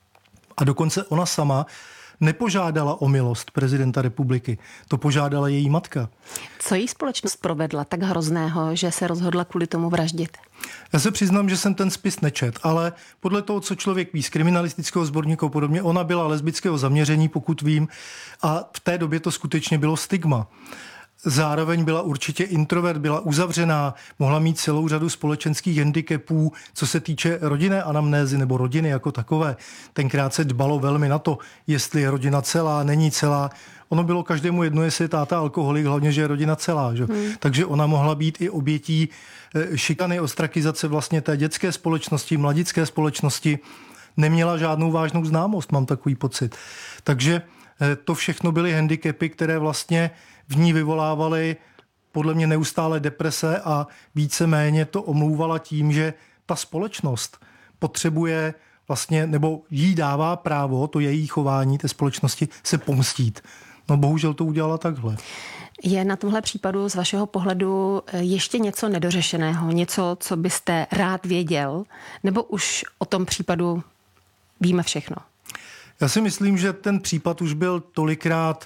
A dokonce ona sama nepožádala o milost prezidenta republiky. To požádala její matka. Co jí společnost provedla tak hrozného, že se rozhodla kvůli tomu vraždit? Já se přiznám, že jsem ten spis nečet, ale podle toho, co člověk ví z kriminalistického sborníku a podobně, ona byla lesbického zaměření, pokud vím, a v té době to skutečně bylo stigma. Zároveň byla určitě introvert, byla uzavřená, mohla mít celou řadu společenských handicapů, co se týče rodinné anamnézy nebo rodiny jako takové. Tenkrát se dbalo velmi na to, jestli je rodina celá, není celá. Ono bylo každému jedno, jestli je táta alkoholik, hlavně, že je rodina celá. Že? Takže ona mohla být i obětí šikany, ostrakizace vlastně té dětské společnosti, mladické společnosti. Neměla žádnou vážnou známost, mám takový pocit. Takže to všechno byly handicapy, které vlastně v ní vyvolávaly podle mě neustále deprese a víceméně to omlouvala tím, že ta společnost potřebuje vlastně, nebo jí dává právo, to její chování té společnosti, se pomstít. No bohužel to udělala takhle. Je na tomhle případu z vašeho pohledu ještě něco nedořešeného, něco, co byste rád věděl, nebo už o tom případu víme všechno? Já si myslím, že ten případ už byl tolikrát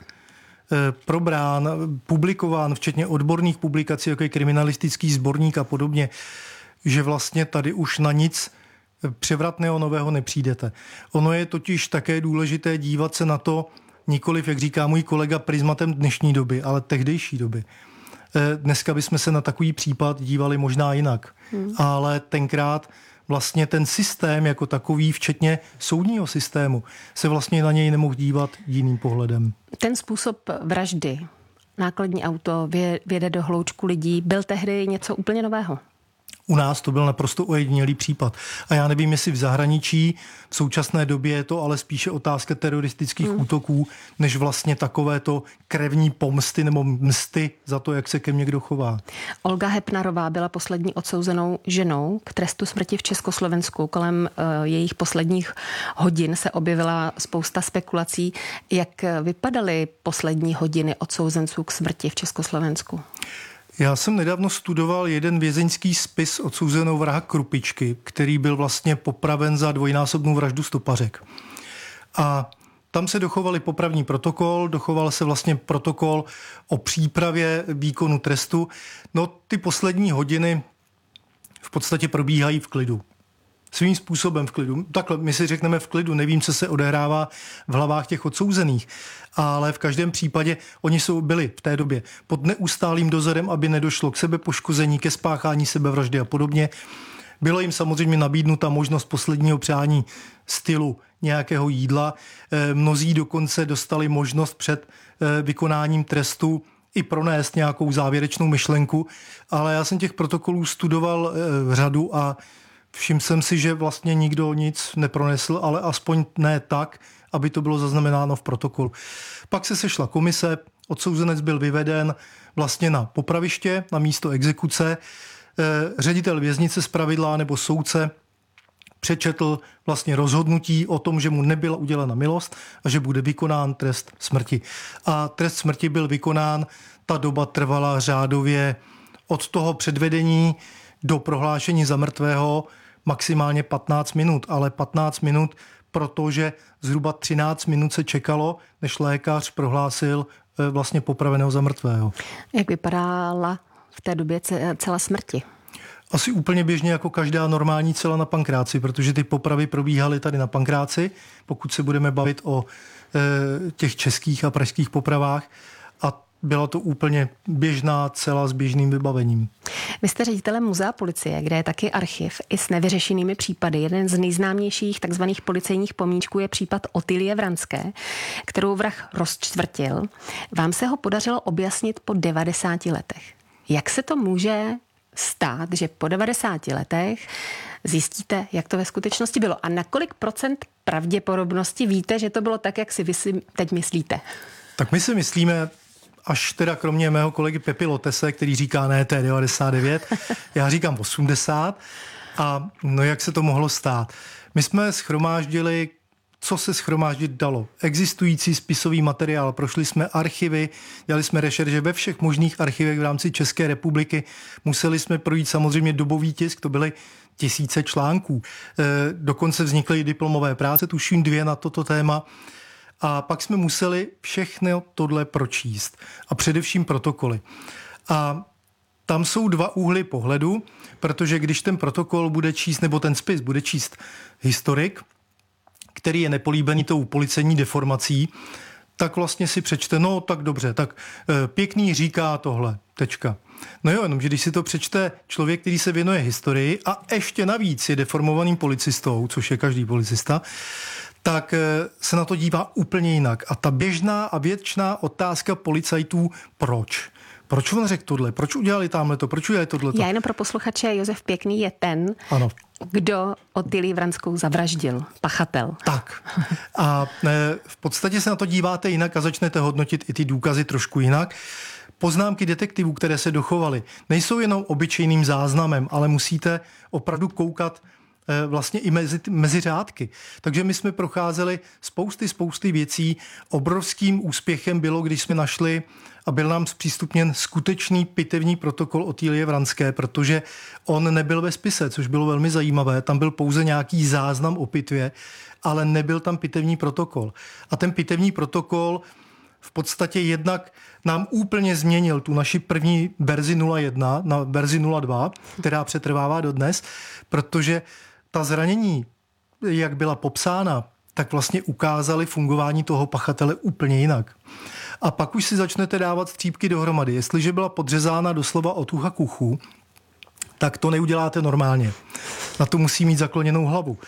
probrán, publikován, včetně odborných publikací, jako je kriminalistický sborník a podobně, že vlastně tady už na nic převratného nového nepřijdete. Ono je totiž také důležité dívat se na to, nikoliv, jak říká můj kolega, prismatem dnešní doby, ale tehdejší doby. Dneska bychom se na takový případ dívali možná jinak. Ale tenkrát vlastně ten systém jako takový, včetně soudního systému, se vlastně na něj nemohl dívat jiným pohledem. Ten způsob vraždy, nákladní auto, vjede do hloučku lidí, byl tehdy něco úplně nového? U nás to byl naprosto ojedinělý případ. A já nevím, jestli v zahraničí v současné době je to ale spíše otázka teroristických útoků, než vlastně takovéto krevní pomsty nebo msty za to, jak se ke mně kdo chová. Olga Hepnarová byla poslední odsouzenou ženou k trestu smrti v Československu. Kolem jejich posledních hodin se objevila spousta spekulací. Jak vypadaly poslední hodiny odsouzenců k smrti v Československu? Já jsem nedávno studoval jeden vězeňský spis odsouzeného vraha Krupičky, který byl vlastně popraven za dvojnásobnou vraždu Stopařek. A tam se dochovaly popravní protokol, dochoval se vlastně protokol o přípravě výkonu trestu. No ty poslední hodiny v podstatě probíhají v klidu. Svým způsobem v klidu. Takhle, my si řekneme v klidu, nevím, co se odehrává v hlavách těch odsouzených, ale v každém případě oni byli v té době pod neustálým dozorem, aby nedošlo k sebepoškození, ke spáchání sebevraždy a podobně. Bylo jim samozřejmě nabídnuta možnost posledního přání stylu nějakého jídla. Mnozí dokonce dostali možnost před vykonáním trestu i pronést nějakou závěrečnou myšlenku, ale já jsem těch protokolů studoval řadu a všiml jsem si, že vlastně nikdo nic nepronesl, ale aspoň ne tak, aby to bylo zaznamenáno v protokolu. Pak se sešla komise, odsouzenec byl vyveden vlastně na popraviště, na místo exekuce. Ředitel věznice zpravidla nebo soudce přečetl vlastně rozhodnutí o tom, že mu nebyla udělena milost a že bude vykonán trest smrti. A trest smrti byl vykonán, ta doba trvala řádově od toho předvedení do prohlášení za mrtvého maximálně 15 minut, ale 15 minut, protože zhruba 13 minut se čekalo, než lékař prohlásil vlastně popraveného za mrtvého. Jak vypadala v té době cela smrti? Asi úplně běžně jako každá normální cela na Pankráci, protože ty popravy probíhaly tady na Pankráci, pokud se budeme bavit o těch českých a pražských popravách. A byla to úplně běžná cela s běžným vybavením. Vy jste ředitelem muzea policie, kde je taky archiv i s nevyřešenými případy. Jeden z nejznámějších takzvaných policejních pomníčků je případ Otilie Vranské, kterou vrah rozčtvrtil. Vám se ho podařilo objasnit po 90 letech. Jak se to může stát, že po 90 letech zjistíte, jak to ve skutečnosti bylo? A na kolik procent pravděpodobnosti víte, že to bylo tak, jak si vy si teď myslíte? Tak my si myslíme, až teda kromě mého kolegy Pepi Lotese, který říká ne, to je 99, já říkám 80. A no jak se to mohlo stát? My jsme shromáždili, co se shromáždit dalo. Existující spisový materiál, prošli jsme archivy, dělali jsme rešerže ve všech možných archivech v rámci České republiky. Museli jsme projít samozřejmě dobový tisk, to byly tisíce článků. Dokonce vznikly i diplomové práce, tuším 2 na toto téma. A pak jsme museli všechno tohle pročíst. A především protokoly. A tam jsou 2 úhly pohledu, protože když ten protokol bude číst, nebo ten spis bude číst historik, který je nepolíbený tou policejní deformací, tak vlastně si přečte, no tak dobře, tak pěkný říká tohle, tečka. No jo, jenomže když si to přečte člověk, který se věnuje historii a ještě navíc je deformovaným policistou, což je každý policista, tak se na to dívá úplně jinak. A ta běžná a věčná otázka policajtů, proč? Proč on řekl tohle? Proč udělali tamhleto? Proč udělali tohleto? Já jenom pro posluchače, Josef Pěkný je ten, ano, kdo Otilii Vranskou zavraždil, pachatel. Tak. A v podstatě se na to díváte jinak a začnete hodnotit i ty důkazy trošku jinak. Poznámky detektivů, které se dochovaly, nejsou jenom obyčejným záznamem, ale musíte opravdu koukat vlastně i mezi řádky. Takže my jsme procházeli spousty věcí. Obrovským úspěchem bylo, když jsme našli a byl nám zpřístupněn skutečný pitevní protokol Otilie Vranské, protože on nebyl ve spise, což bylo velmi zajímavé. Tam byl pouze nějaký záznam o pitvě, ale nebyl tam pitevní protokol. A ten pitevní protokol v podstatě jednak nám úplně změnil tu naši první verzi 01 na verzi 02, která přetrvává dodnes, protože ta zranění, jak byla popsána, tak vlastně ukázaly fungování toho pachatele úplně jinak. A pak už si začnete dávat střípky dohromady. Jestliže byla podřezána doslova od ucha k uchu, tak to neuděláte normálně. Na to musí mít zakloněnou hlavu.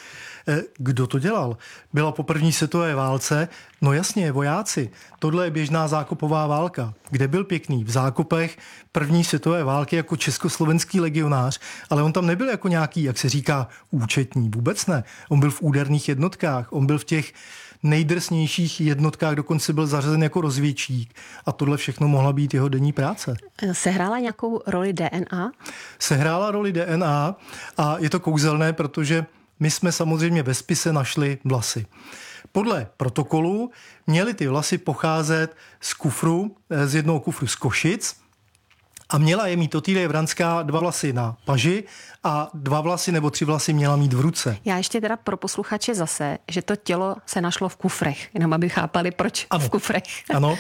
Kdo to dělal? Byla po první světové válce, no jasně, vojáci. Tohle je běžná zákopová válka. Kde byl Pěkný? V zákopech první světové války jako československý legionář, ale on tam nebyl jako nějaký, jak se říká, účetní. Vůbec ne. On byl v úderných jednotkách, on byl v těch nejdrsnějších jednotkách, dokonce byl zařazen jako rozvědčík a tohle všechno mohla být jeho denní práce. Sehrála nějakou roli DNA? Sehrála roli DNA a je to kouzelné, protože my jsme samozřejmě ve spise našli vlasy. Podle protokolu měly ty vlasy pocházet z jednoho kufru z Košic a měla je mít Otýlie Vranská 2 vlasy na paži a 2 vlasy nebo 3 vlasy měla mít v ruce. Já ještě teda pro posluchače zase, že to tělo se našlo v kufrech, jenom aby chápali, proč v kufrech. Ano,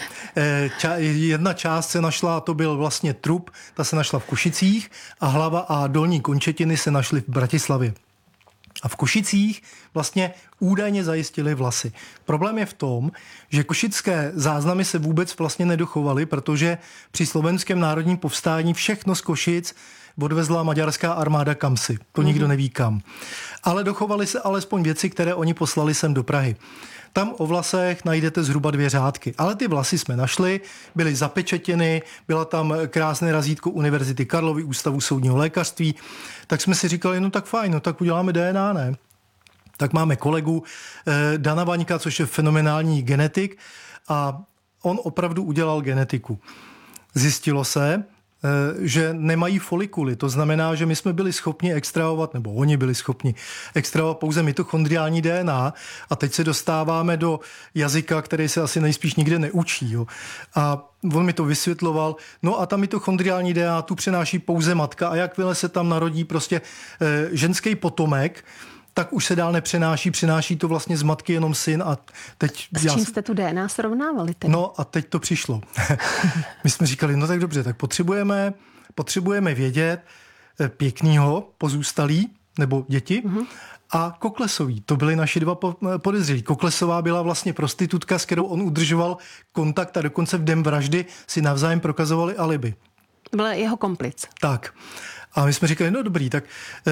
jedna část se našla, to byl vlastně trup, ta se našla v Košicích a hlava a dolní končetiny se našly v Bratislavě. A v Košicích vlastně údajně zajistili vlasy. Problém je v tom, že košické záznamy se vůbec vlastně nedochovaly, protože při slovenském národním povstání všechno z Košic odvezla maďarská armáda kamsi. To nikdo neví kam. Ale dochovaly se alespoň věci, které oni poslali sem do Prahy. Tam o vlasech najdete zhruba 2 řádky. Ale ty vlasy jsme našli, byly zapečetěny, byla tam krásné razítko Univerzity Karlovy, Ústavu soudního lékařství. Tak jsme si říkali, no tak fajn, no tak uděláme DNA, ne? Tak máme kolegu Dana Vaňka, což je fenomenální genetik a on opravdu udělal genetiku. Zjistilo se, že nemají folikuly. To znamená, že my jsme byli schopni extrahovat, nebo oni byli schopni extrahovat pouze mitochondriální DNA a teď se dostáváme do jazyka, který se asi nejspíš nikde neučí. Jo. A on mi to vysvětloval. No a ta mitochondriální DNA tu přenáší pouze matka a jakmile se tam narodí prostě ženský potomek, tak už se dál nepřenáší, přenáší to vlastně z matky jenom syn a teď... S čím jste tu DNA srovnávali tedy? No a teď to přišlo. My jsme říkali, no tak dobře, tak potřebujeme vědět Pěknýho pozůstalý, nebo děti, a Koklesový. To byly naši 2 podezřelí. Koklesová byla vlastně prostitutka, s kterou on udržoval kontakt a dokonce v den vraždy si navzájem prokazovali alibi. Byl jeho komplic. Tak. A my jsme říkali, no dobrý, tak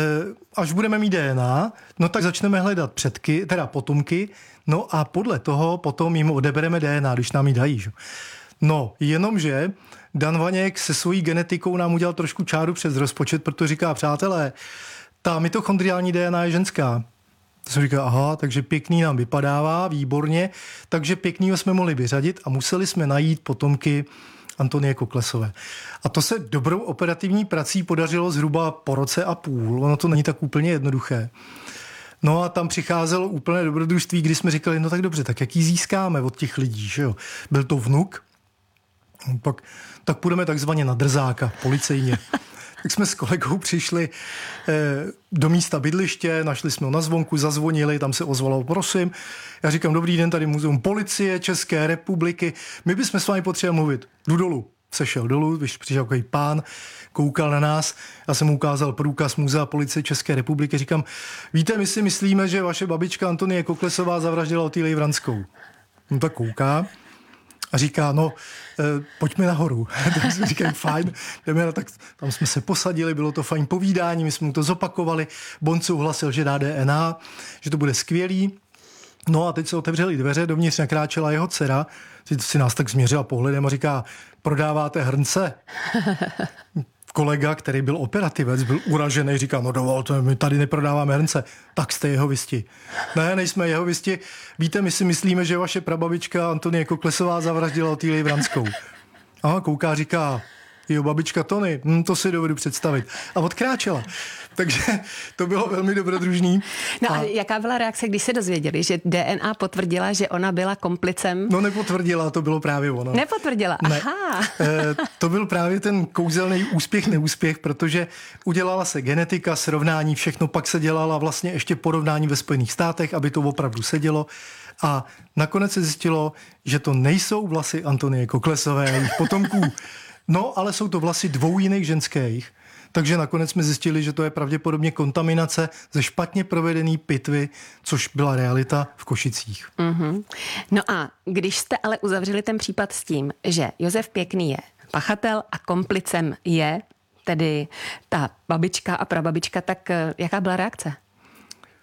až budeme mít DNA, no tak začneme hledat potomky, no a podle toho potom jim odebereme DNA, když nám ji dají. Že? No, jenomže Dan Vaněk se svojí genetikou nám udělal trošku čáru přes rozpočet, protože říká, přátelé, ta mitochondriální DNA je ženská. To jsem říkal, aha, takže Pěkný nám vypadává, výborně, takže Pěknýho jsme mohli vyřadit a museli jsme najít potomky Antonie Koklesové. A to se dobrou operativní prací podařilo zhruba po roce a půl. Ono to není tak úplně jednoduché. No a tam přicházelo úplné dobrodružství, kdy jsme říkali, no tak dobře, tak jak ji získáme od těch lidí, že jo? Byl to vnuk, tak půjdeme takzvaně na drzáka, policejně. Tak jsme s kolegou přišli do místa bydliště, našli jsme ho na zvonku, zazvonili, tam se ozvalo, prosím. Já říkám, dobrý den, tady Muzeum policie České republiky, my bychom s vámi potřebovali mluvit. Jdu dolů. Sešel dolů, když přišel takový pán, koukal na nás, já jsem mu ukázal průkaz Muzea policie České republiky, říkám, víte, my si myslíme, že vaše babička Antonie Koklesová zavraždila Otýlii Vranskou. On tak kouká a říká, no, pojďme nahoru. Tak jsme říkali, fajn, jdeme, tak tam jsme se posadili, bylo to fajn povídání, my jsme mu to zopakovali, Bon souhlasil, že dá DNA, že to bude skvělý. No a teď se otevřely dveře, dovnitř nakráčela jeho dcera, si nás tak změřila pohledem a říká, prodáváte hrnce? Kolega, který byl operativec, byl uražený, říká, no dovolte, my tady neprodáváme hrnce. Tak jste jehovisti. Ne, nejsme jehovisti. Víte, my si myslíme, že vaše prababička Antonie Koklesová zavraždila Otýlii Vranskou. A kouká, říká, jo, babička Tony, to si dovedu představit. A odkráčela. Takže to bylo velmi dobrodružný. No a jaká byla reakce, když se dozvěděli, že DNA potvrdila, že ona byla komplicem? No nepotvrdila, to bylo právě ono. Nepotvrdila, ne. Aha. To byl právě ten kouzelný úspěch, protože udělala se genetika, srovnání, všechno, pak se dělala vlastně ještě porovnání ve Spojených státech, aby to opravdu sedělo. A nakonec se zjistilo, že to nejsou vlasy Antonie Koklesové a jejich potomků. No, ale jsou to vlasy 2 jiných ženských. Takže nakonec jsme zjistili, že to je pravděpodobně kontaminace ze špatně provedené pitvy, což byla realita v Košicích. Mm-hmm. No a když jste ale uzavřeli ten případ s tím, že Josef Pěkný je pachatel a komplicem je tedy ta babička a prababička, tak jaká byla reakce?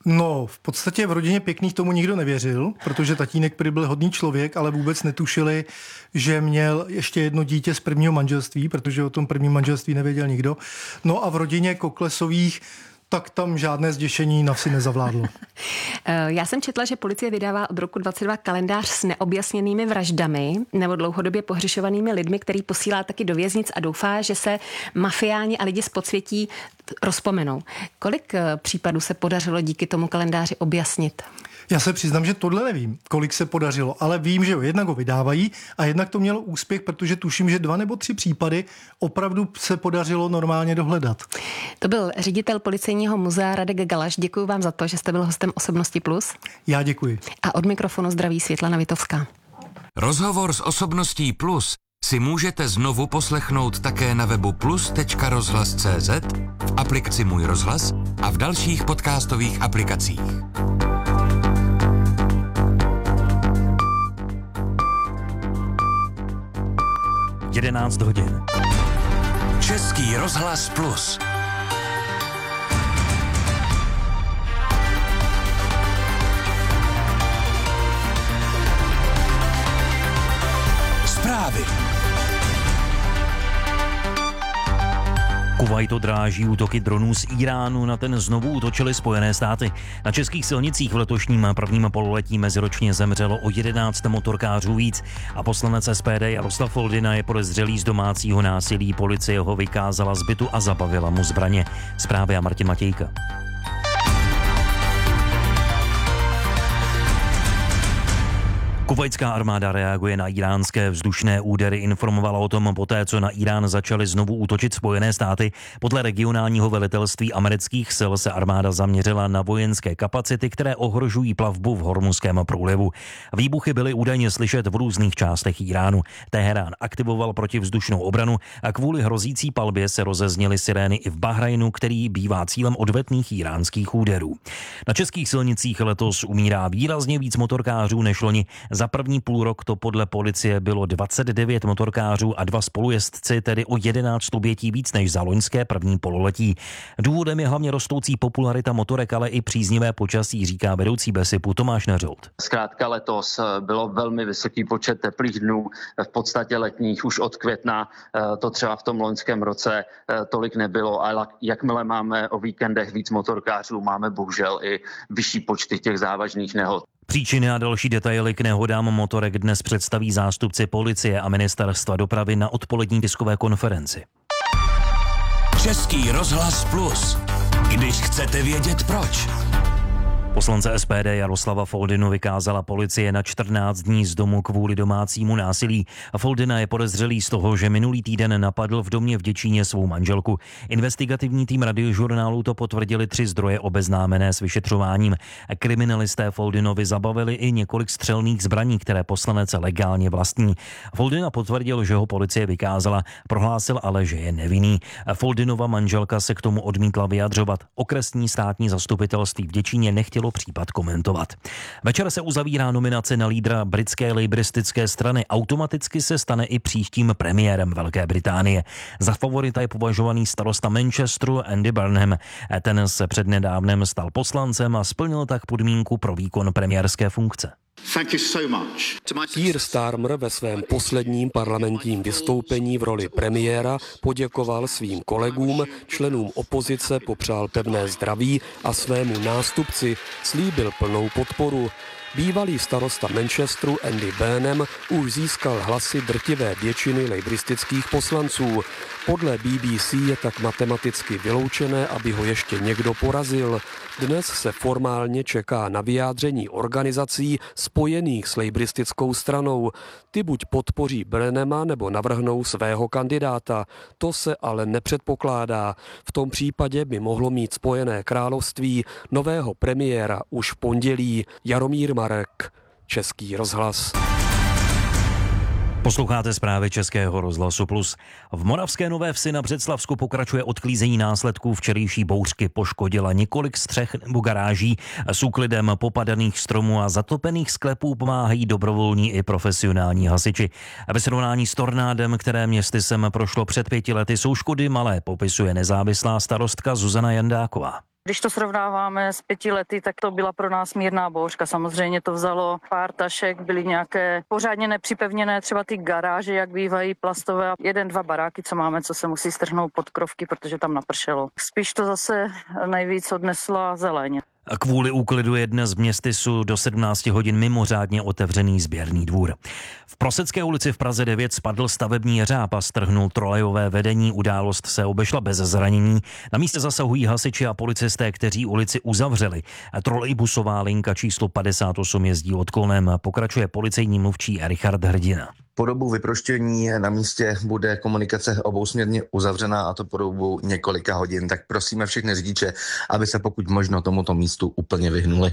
No, v podstatě v rodině Pěkných tomu nikdo nevěřil, protože tatínek prý byl hodný člověk, ale vůbec netušili, že měl ještě jedno dítě z prvního manželství, protože o tom prvním manželství nevěděl nikdo. No a v rodině Koklesových tak tam žádné zděšení na vsi nezavládlo. Já jsem četla, že policie vydává od roku 22 kalendář s neobjasněnými vraždami nebo dlouhodobě pohřešovanými lidmi, který posílá taky do věznic a doufá, že se mafiáni a lidi z podsvětí rozpomenou. Kolik případů se podařilo díky tomu kalendáři objasnit? Já se přiznám, že tohle nevím, kolik se podařilo, ale vím, že jednak ho vydávají a jednak to mělo úspěch, protože tuším, že 2 nebo 3 případy opravdu se podařilo normálně dohledat. To byl ředitel Policejního muzea Radek Galaš. Děkuji vám za to, že jste byl hostem Osobnosti Plus. Já děkuji. A od mikrofonu zdraví Světlana Vitovská. Rozhovor s Osobností Plus si můžete znovu poslechnout také na webu plus.rozhlas.cz, v aplikaci Můj rozhlas a v dalších podcastových aplikacích. 11 hodin. Český rozhlas Plus. Zprávy. Kuvajt odráží útoky dronů z Iránu, na ten znovu útočily Spojené státy. Na českých silnicích v letošním prvním pololetí meziročně zemřelo o 11 motorkářů víc a poslanec SPD Jaroslav Foldyna je podezřelý z domácího násilí. Policie ho vykázala z bytu a zabavila mu zbraně. Zprávy a Martin Matějka. Kuvajtská armáda reaguje na iránské vzdušné údery, informovala o tom poté, co na Irán začaly znovu útočit Spojené státy. Podle regionálního velitelství amerických sil se armáda zaměřila na vojenské kapacity, které ohrožují plavbu v Hormuzském průlivu. Výbuchy byly údajně slyšet v různých částech Iránu. Teherán aktivoval protivzdušnou obranu a kvůli hrozící palbě se rozezněly sirény i v Bahrajnu, který bývá cílem odvetných iránských úderů. Na českých silnicích letos umírá výrazně víc motorkářů než loni. Za první půlrok to podle policie bylo 29 motorkářů a 2 spolujezdci, tedy o 11 obětí víc než za loňské první pololetí. Důvodem je hlavně rostoucí popularita motorek, ale i příznivé počasí, říká vedoucí BESIPu Tomáš Neřold. Zkrátka letos bylo velmi vysoký počet teplých dnů, v podstatě letních už od května, to třeba v tom loňském roce tolik nebylo, ale jakmile máme o víkendech víc motorkářů, máme bohužel i vyšší počty těch závažných nehod. Příčiny a další detaily k nehodám motorek dnes představí zástupci policie a ministerstva dopravy na odpolední tiskové konferenci. Český rozhlas Plus. Když chcete vědět proč. Poslance SPD Jaroslava Foldynu vykázala policie na 14 dní z domu kvůli domácímu násilí. Foldyna je podezřelý z toho, že minulý týden napadl v domě v Děčíně svou manželku. Investigativní tým Radiožurnálu to potvrdili 3 zdroje obeznámené s vyšetřováním. Kriminalisté Foldynovi zabavili i několik střelných zbraní, které poslanec legálně vlastní. Foldyna potvrdil, že ho policie vykázala, prohlásil ale, že je nevinný. Foldynova manželka se k tomu odmítla vyjadřovat. Okresní státní zastupitelství v Děčíně nechtělo případ komentovat. Večer se uzavírá nominace na lídra britské lejbristické strany. Automaticky se stane i příštím premiérem Velké Británie. Za favorita je považovaný starosta Manchesteru Andy Burnham. Ten se přednedávnem stal poslancem a splnil tak podmínku pro výkon premiérské funkce. Keir Starmer ve svém posledním parlamentním vystoupení v roli premiéra poděkoval svým kolegům, členům opozice popřál pevné zdraví a svému nástupci slíbil plnou podporu. Bývalý starosta Manchesteru Andy Burnham už získal hlasy drtivé většiny lejbristických poslanců. Podle BBC je tak matematicky vyloučené, aby ho ještě někdo porazil. Dnes se formálně čeká na vyjádření organizací spojených s lejbristickou stranou. Ty buď podpoří Burnhama nebo navrhnou svého kandidáta. To se ale nepředpokládá. V tom případě by mohlo mít Spojené království nového premiéra už v pondělí. Jaromír Marek, Český rozhlas. Posloucháte zprávy Českého rozhlasu Plus. V Moravské Nové Vsi na Břeclavsku pokračuje odklízení následků včerejší bouřky. Poškodila několik střech nebo garáží. S úklidem popadaných stromů a zatopených sklepů pomáhají dobrovolní i profesionální hasiči. Ve srovnání s tornádem, které městy sem prošlo před 5 lety, jsou škody malé, popisuje nezávislá starostka Zuzana Jandáková. Když to srovnáváme s 5 lety, tak to byla pro nás mírná bouřka. Samozřejmě to vzalo pár tašek, byly nějaké pořádně nepřipevněné, třeba ty garáže, jak bývají plastové. 1-2 baráky, co máme, co se musí strhnout pod krovky, protože tam napršelo. Spíš to zase nejvíc odnesla zeleň. A kvůli úklidu je dnes v Městysu do 17 hodin mimořádně otevřený sběrný dvůr. V Prosecké ulici v Praze 9 spadl stavební jeřáb a strhnul trolejové vedení. Událost se obešla bez zranění. Na místě zasahují hasiči a policisté, kteří ulici uzavřeli. Trolejbusová linka číslo 58 jezdí odklonem. Pokračuje policejní mluvčí Richard Hrdina. Po dobu vyproštění na místě bude komunikace obousměrně uzavřená, a to po dobu několika hodin. Tak prosíme všechny řidiče, aby se pokud možno tomuto místu úplně vyhnuli.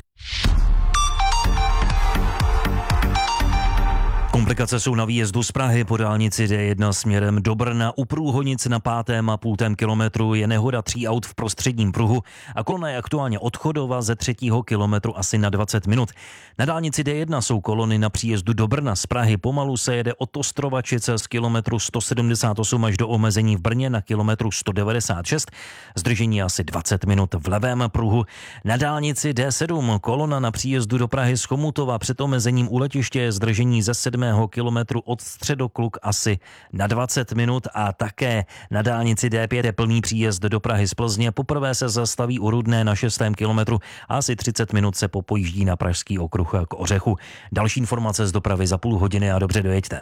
Komplikace jsou na výjezdu z Prahy po dálnici D1 směrem do Brna. U průhonic na 5,5 kilometru je nehoda 3 aut v prostředním pruhu a kolona je aktuálně odchodová ze 3. kilometru asi na 20 minut. Na dálnici D1 jsou kolony na příjezdu do Brna z Prahy. Pomalu se jede od Ostrovačice z kilometru 178 až do omezení v Brně na kilometru 196. Zdržení asi 20 minut v levém pruhu. Na dálnici D7 kolona na příjezdu do Prahy z Chomutova před omezením u letiště je zdržení ze 7. kilometru od Středokluk asi na 20 minut a také na dálnici D5 je plný příjezd do Prahy z Plzně. Poprvé se zastaví u Rudné na 6. kilometru a asi 30 minut se popojíždí na Pražský okruh k Ořechu. Další informace z dopravy za půl hodiny a dobře dojeďte.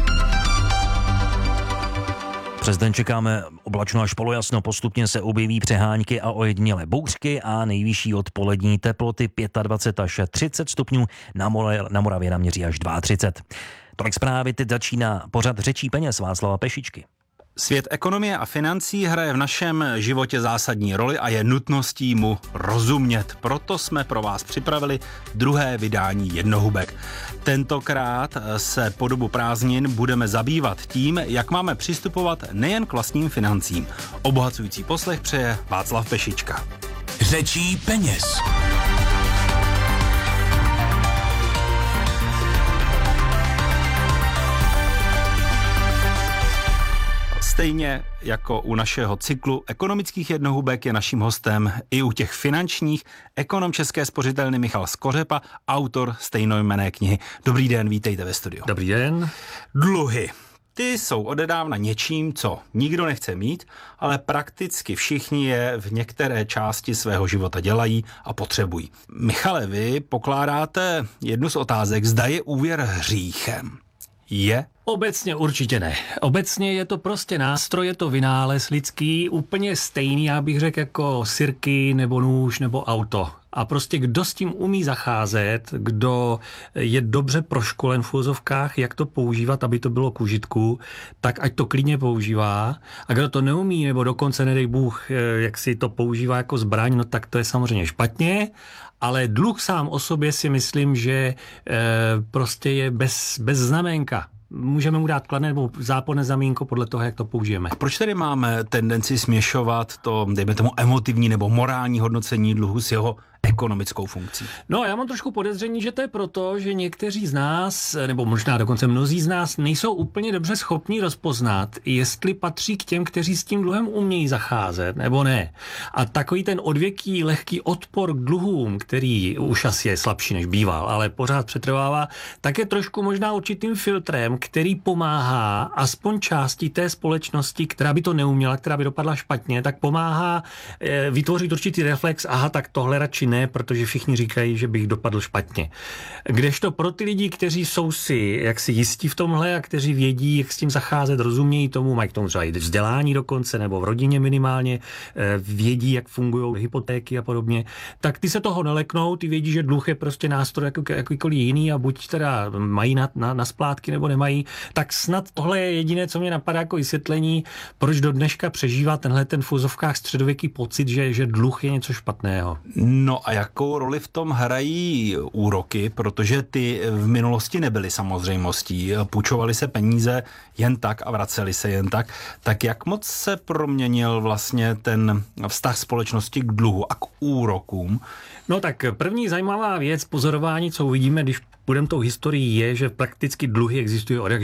Přes den čekáme oblačno až polojasno, postupně se objeví přehánky a ojedinělé bouřky a nejvyšší odpolední teploty 25 až 30 stupňů, na Moravě naměří až 32. Tolik zprávy, teď začíná pořad Řečí peněz Václava Pešičky. Svět ekonomie a financí hraje v našem životě zásadní roli a je nutností mu rozumět. Proto jsme pro vás připravili druhé vydání Jednohubek. Tentokrát se po dobu prázdnin budeme zabývat tím, jak máme přistupovat nejen k vlastním financím. Obohacující poslech přeje Václav Pešička. Řečí peněz. Stejně jako u našeho cyklu ekonomických jednohubek je naším hostem i u těch finančních ekonom České spořitelny Michal Skořepa, autor stejnojmenné knihy. Dobrý den, vítejte ve studiu. Dobrý den. Dluhy. Ty jsou odedávna něčím, co nikdo nechce mít, ale prakticky všichni je v některé části svého života dělají a potřebují. Michale, vy pokládáte jednu z otázek, zda je úvěr hříchem. Je? Obecně určitě ne. Obecně je to prostě nástroj, je to vynález lidský, úplně stejný, já bych řekl, jako sirky nebo nůž nebo auto. A prostě kdo s tím umí zacházet, kdo je dobře proškolen v úzovkách, jak to používat, aby to bylo k užitku, tak ať to klidně používá. A kdo to neumí, nebo dokonce, nedej Bůh, jak si to používá jako zbraň, no tak to je samozřejmě špatně. Ale dluh sám o sobě si myslím, že prostě je bez znamenka. Můžeme mu dát kladné nebo záporné zamínko podle toho, jak to použijeme. A proč tedy máme tendenci směšovat to, dejme tomu, emotivní nebo morální hodnocení dluhu s jeho ekonomickou funkcí? No, já mám trošku podezření, že to je proto, že někteří z nás, nebo možná dokonce mnozí z nás, nejsou úplně dobře schopni rozpoznat, jestli patří k těm, kteří s tím dluhem umějí zacházet, nebo ne. A takový ten odvěký, lehký odpor k dluhům, který už asi je slabší, než býval, ale pořád přetrvává, tak je trošku možná určitým filtrem, který pomáhá aspoň části té společnosti, která by to neuměla, která by dopadla špatně, tak pomáhá vytvořit určitý reflex, aha, tak tohle radši ne, protože všichni říkají, že bych dopadl špatně. Kdežto pro ty lidi, kteří jsou si jaksi jistí v tomhle a kteří vědí, jak s tím zacházet, rozumějí tomu, mají k tomu třeba i vzdělání dokonce, nebo v rodině minimálně, vědí, jak fungují hypotéky a podobně, tak ty se toho neleknou, ty vědí, že dluh je prostě nástroj jako jakýkoliv jiný a buď teda mají na splátky nebo nemají, tak snad tohle je jediné, co mě napadá jako vysvětlení, proč do dneška přežívá tenhle ten v úzovkách středověký pocit, že dluh je něco špatného. No a jakou roli v tom hrají úroky, protože ty v minulosti nebyly samozřejmostí. Půjčovaly se peníze jen tak a vracely se jen tak. Tak jak moc se proměnil vlastně ten vztah společnosti k dluhu a k úrokům? No tak první zajímavá věc, pozorování, co uvidíme, když půjdeme tou historií, je, že prakticky dluhy existují od jak živa.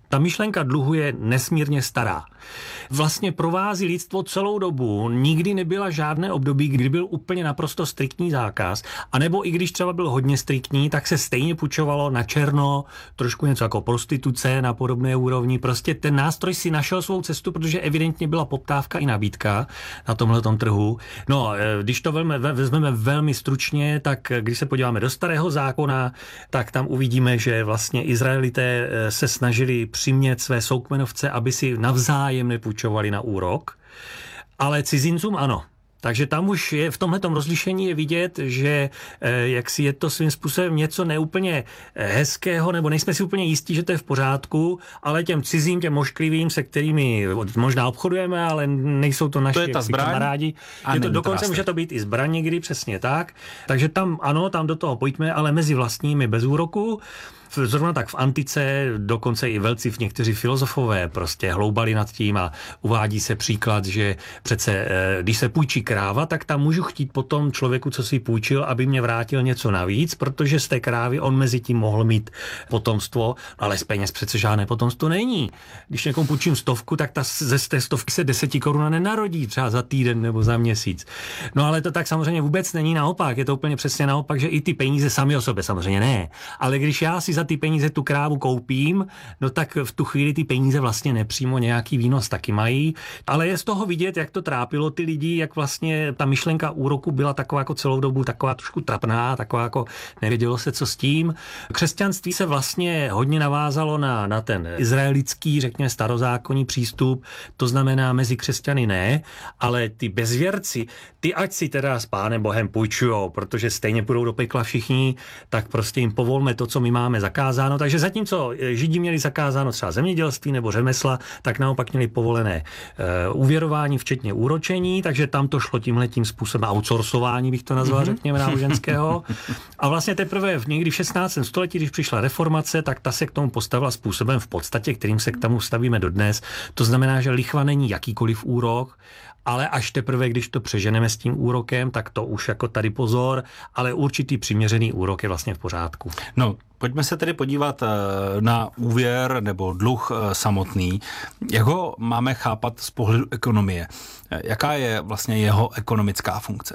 Ta myšlenka dluhu je nesmírně stará. Vlastně provází lidstvo celou dobu. Nikdy nebyla žádné období, kdy byl úplně naprosto striktní zákaz, anebo i když třeba byl hodně striktní, tak se stejně půjčovalo na černo, trošku něco jako prostituce na podobné úrovni. Prostě ten nástroj si našel svou cestu, protože evidentně byla poptávka i nabídka na tomhletom trhu. No, když to vezmeme velmi stručně, tak když se podíváme do Starého zákona, tak tam uvidíme, že vlastně Izraelité se snažili přimět své soukmenovce, aby si navzájem nepůjčovali na úrok, ale cizincům ano. Takže tam už je v tomhletom rozlišení je vidět, že jaksi je to svým způsobem něco neúplně hezkého, nebo nejsme si úplně jistí, že to je v pořádku, ale těm cizím, těm mošklivým, se kterými možná obchodujeme, ale nejsou to naši kamarádi. Je to dokonce může to být i zbraň někdy, přesně tak. Takže tam ano, tam do toho pojďme, ale mezi vlastními bez úroku. Zrovna tak v antice, dokonce i velcí někteří filozofové prostě hloubali nad tím a uvádí se příklad, že přece, když se půjčí kráva, tak tam můžu chtít potom člověku, co si půjčil, aby mě vrátil něco navíc, protože z té krávy on mezi tím mohl mít potomstvo, ale z peněz přece žádné potomstvo není. Když někomu půjčím 100, tak z té 100 se 10 korun nenarodí třeba za týden nebo za měsíc. No ale to tak samozřejmě vůbec není, naopak, je to úplně přesně naopak, že i ty peníze sami o sobě samozřejmě ne, ale když já si za ty peníze tu krávu koupím, no tak v tu chvíli ty peníze vlastně nepřímo nějaký výnos taky mají, ale je z toho vidět, jak to trápilo ty lidi, jak vlastně ta myšlenka úroku byla taková jako celou dobu taková trošku trapná, taková jako nevědělo se, co s tím. Křesťanství se vlastně hodně navázalo na ten izraelický, řekněme starozákonní přístup, to znamená mezi křesťany ne, ale ty bezvěrci, ty ať si teda s Pánem Bohem půjčujou, protože stejně půjdou do pekla všichni, tak prostě jim povolme to, co my máme zakázáno. Takže zatímco Židi měli zakázáno třeba zemědělství nebo řemesla, tak naopak měli povolené úvěrování, včetně úročení, takže tam to šlo tímhletím způsobem outsourcování, bych to nazval, řekněme, náboženského. A vlastně teprve někdy v 16. století, když přišla reformace, tak ta se k tomu postavila způsobem v podstatě, kterým se k tomu stavíme dodnes. To znamená, že lichva není jakýkoliv úrok, ale až teprve, když to přeženeme s tím úrokem, tak to už jako tady pozor, ale určitý přiměřený úrok je vlastně v pořádku. No, pojďme se tedy podívat na úvěr nebo dluh samotný. Jak ho máme chápat z pohledu ekonomie? Jaká je vlastně jeho ekonomická funkce?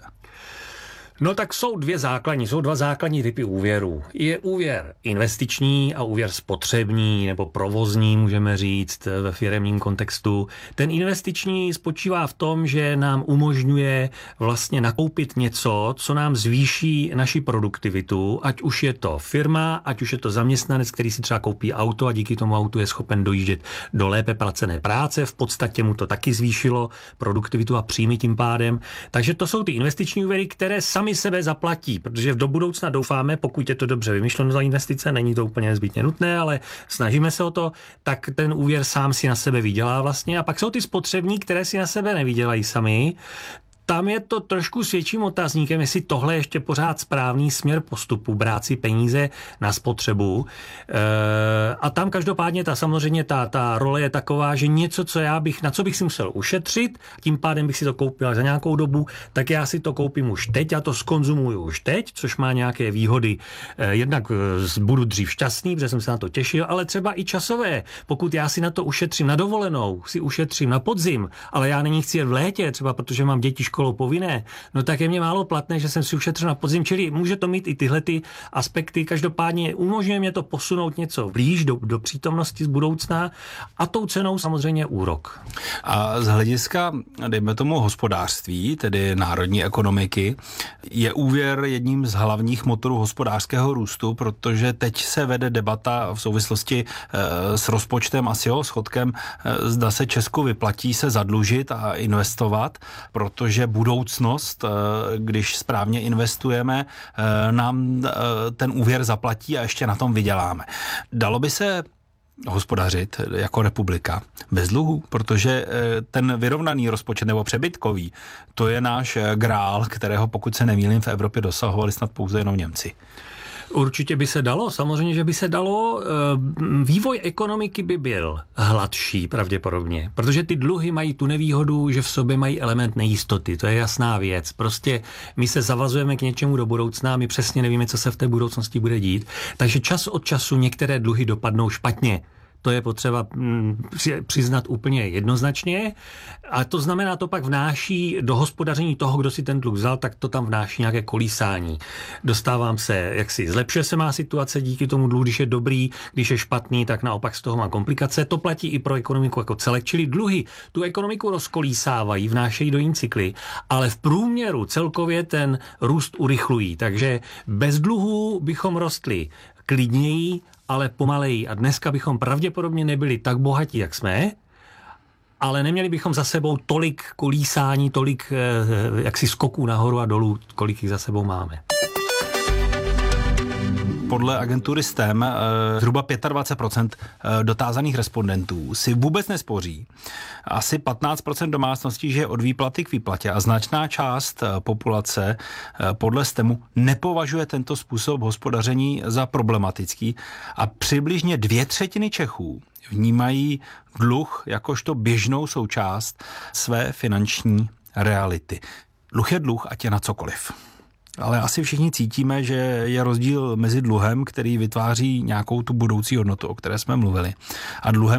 No tak jsou dva základní typy úvěrů. Je úvěr investiční a úvěr spotřební nebo provozní, můžeme říct ve firemním kontextu. Ten investiční spočívá v tom, že nám umožňuje vlastně nakoupit něco, co nám zvýší naši produktivitu, ať už je to firma, ať už je to zaměstnanec, který si třeba koupí auto a díky tomu autu je schopen dojíždět do lépe placené práce. V podstatě mu to taky zvýšilo produktivitu a příjmy tím pádem. Takže to jsou ty investiční úvěry, které sami sebe zaplatí, protože do budoucna doufáme, pokud je to dobře vymyšleno za investice, není to úplně nezbytně nutné, ale snažíme se o to, tak ten úvěr sám si na sebe vydělá vlastně. A pak jsou ty spotřební, které si na sebe nevydělají sami. Tam je to trošku s větším otazníkem, jestli tohle je ještě pořád správný směr postupu, brát si peníze na spotřebu. A tam každopádně samozřejmě ta role je taková, že něco, na co bych si musel ušetřit, tím pádem bych si to koupil za nějakou dobu, tak já si to koupím už teď, já to skonzumuju už teď, což má nějaké výhody. Jednak budu dřív šťastný, protože jsem se na to těšil, ale třeba i časové. Pokud já si na to ušetřím na dovolenou, si ušetřím na podzim, ale já není chci jet v létě, třeba protože mám děti školou povinné, no tak je mě málo platné, že jsem si ušetřil na podzim, čili může to mít i tyhle ty aspekty. Každopádně umožňuje mě to posunout něco blíž do přítomnosti z budoucna a tou cenou samozřejmě úrok. A z hlediska, dejme tomu, hospodářství, tedy národní ekonomiky, je úvěr jedním z hlavních motorů hospodářského růstu, protože teď se vede debata v souvislosti s rozpočtem a s jeho schodkem, zda se Česku vyplatí se zadlužit a investovat, protože budoucnost, když správně investujeme, nám ten úvěr zaplatí a ještě na tom vyděláme. Dalo by se hospodařit jako republika bez dluhu, protože ten vyrovnaný rozpočet nebo přebytkový, to je náš grál, kterého, pokud se nemýlím, v Evropě dosahovali snad pouze jenom Němci. Určitě by se dalo, samozřejmě, že by se dalo. Vývoj ekonomiky by byl hladší pravděpodobně, protože ty dluhy mají tu nevýhodu, že v sobě mají element nejistoty, to je jasná věc. Prostě my se zavazujeme k něčemu do budoucna, my přesně nevíme, co se v té budoucnosti bude dít, takže čas od času některé dluhy dopadnou špatně. To je potřeba přiznat úplně jednoznačně. A to znamená, to pak vnáší do hospodaření toho, kdo si ten dluh vzal, tak to tam vnáší nějaké kolísání. Dostávám se, zlepšuje se má situace díky tomu dluhu, když je dobrý, když je špatný, tak naopak z toho má komplikace. To platí i pro ekonomiku jako celek, čili dluhy tu ekonomiku rozkolísávají, vnášejí do jiný cykly, ale v průměru celkově ten růst urychlují. Takže bez dluhů bychom rostli klidněji, ale pomaleji. A dneska bychom pravděpodobně nebyli tak bohatí, jak jsme, ale neměli bychom za sebou tolik kolísání, tolik skoků nahoru a dolů, kolik jich za sebou máme. Podle agentury STEM zhruba 25% dotázaných respondentů si vůbec nespoří. Asi 15% domácností žije od výplaty k výplatě a značná část populace podle STEMu nepovažuje tento způsob hospodaření za problematický a přibližně 2/3 Čechů vnímají dluh jakožto běžnou součást své finanční reality. Dluh je dluh, ať je na cokoliv. Ale asi všichni cítíme, že je rozdíl mezi dluhem, který vytváří nějakou tu budoucí hodnotu, o které jsme mluvili, a dluhem,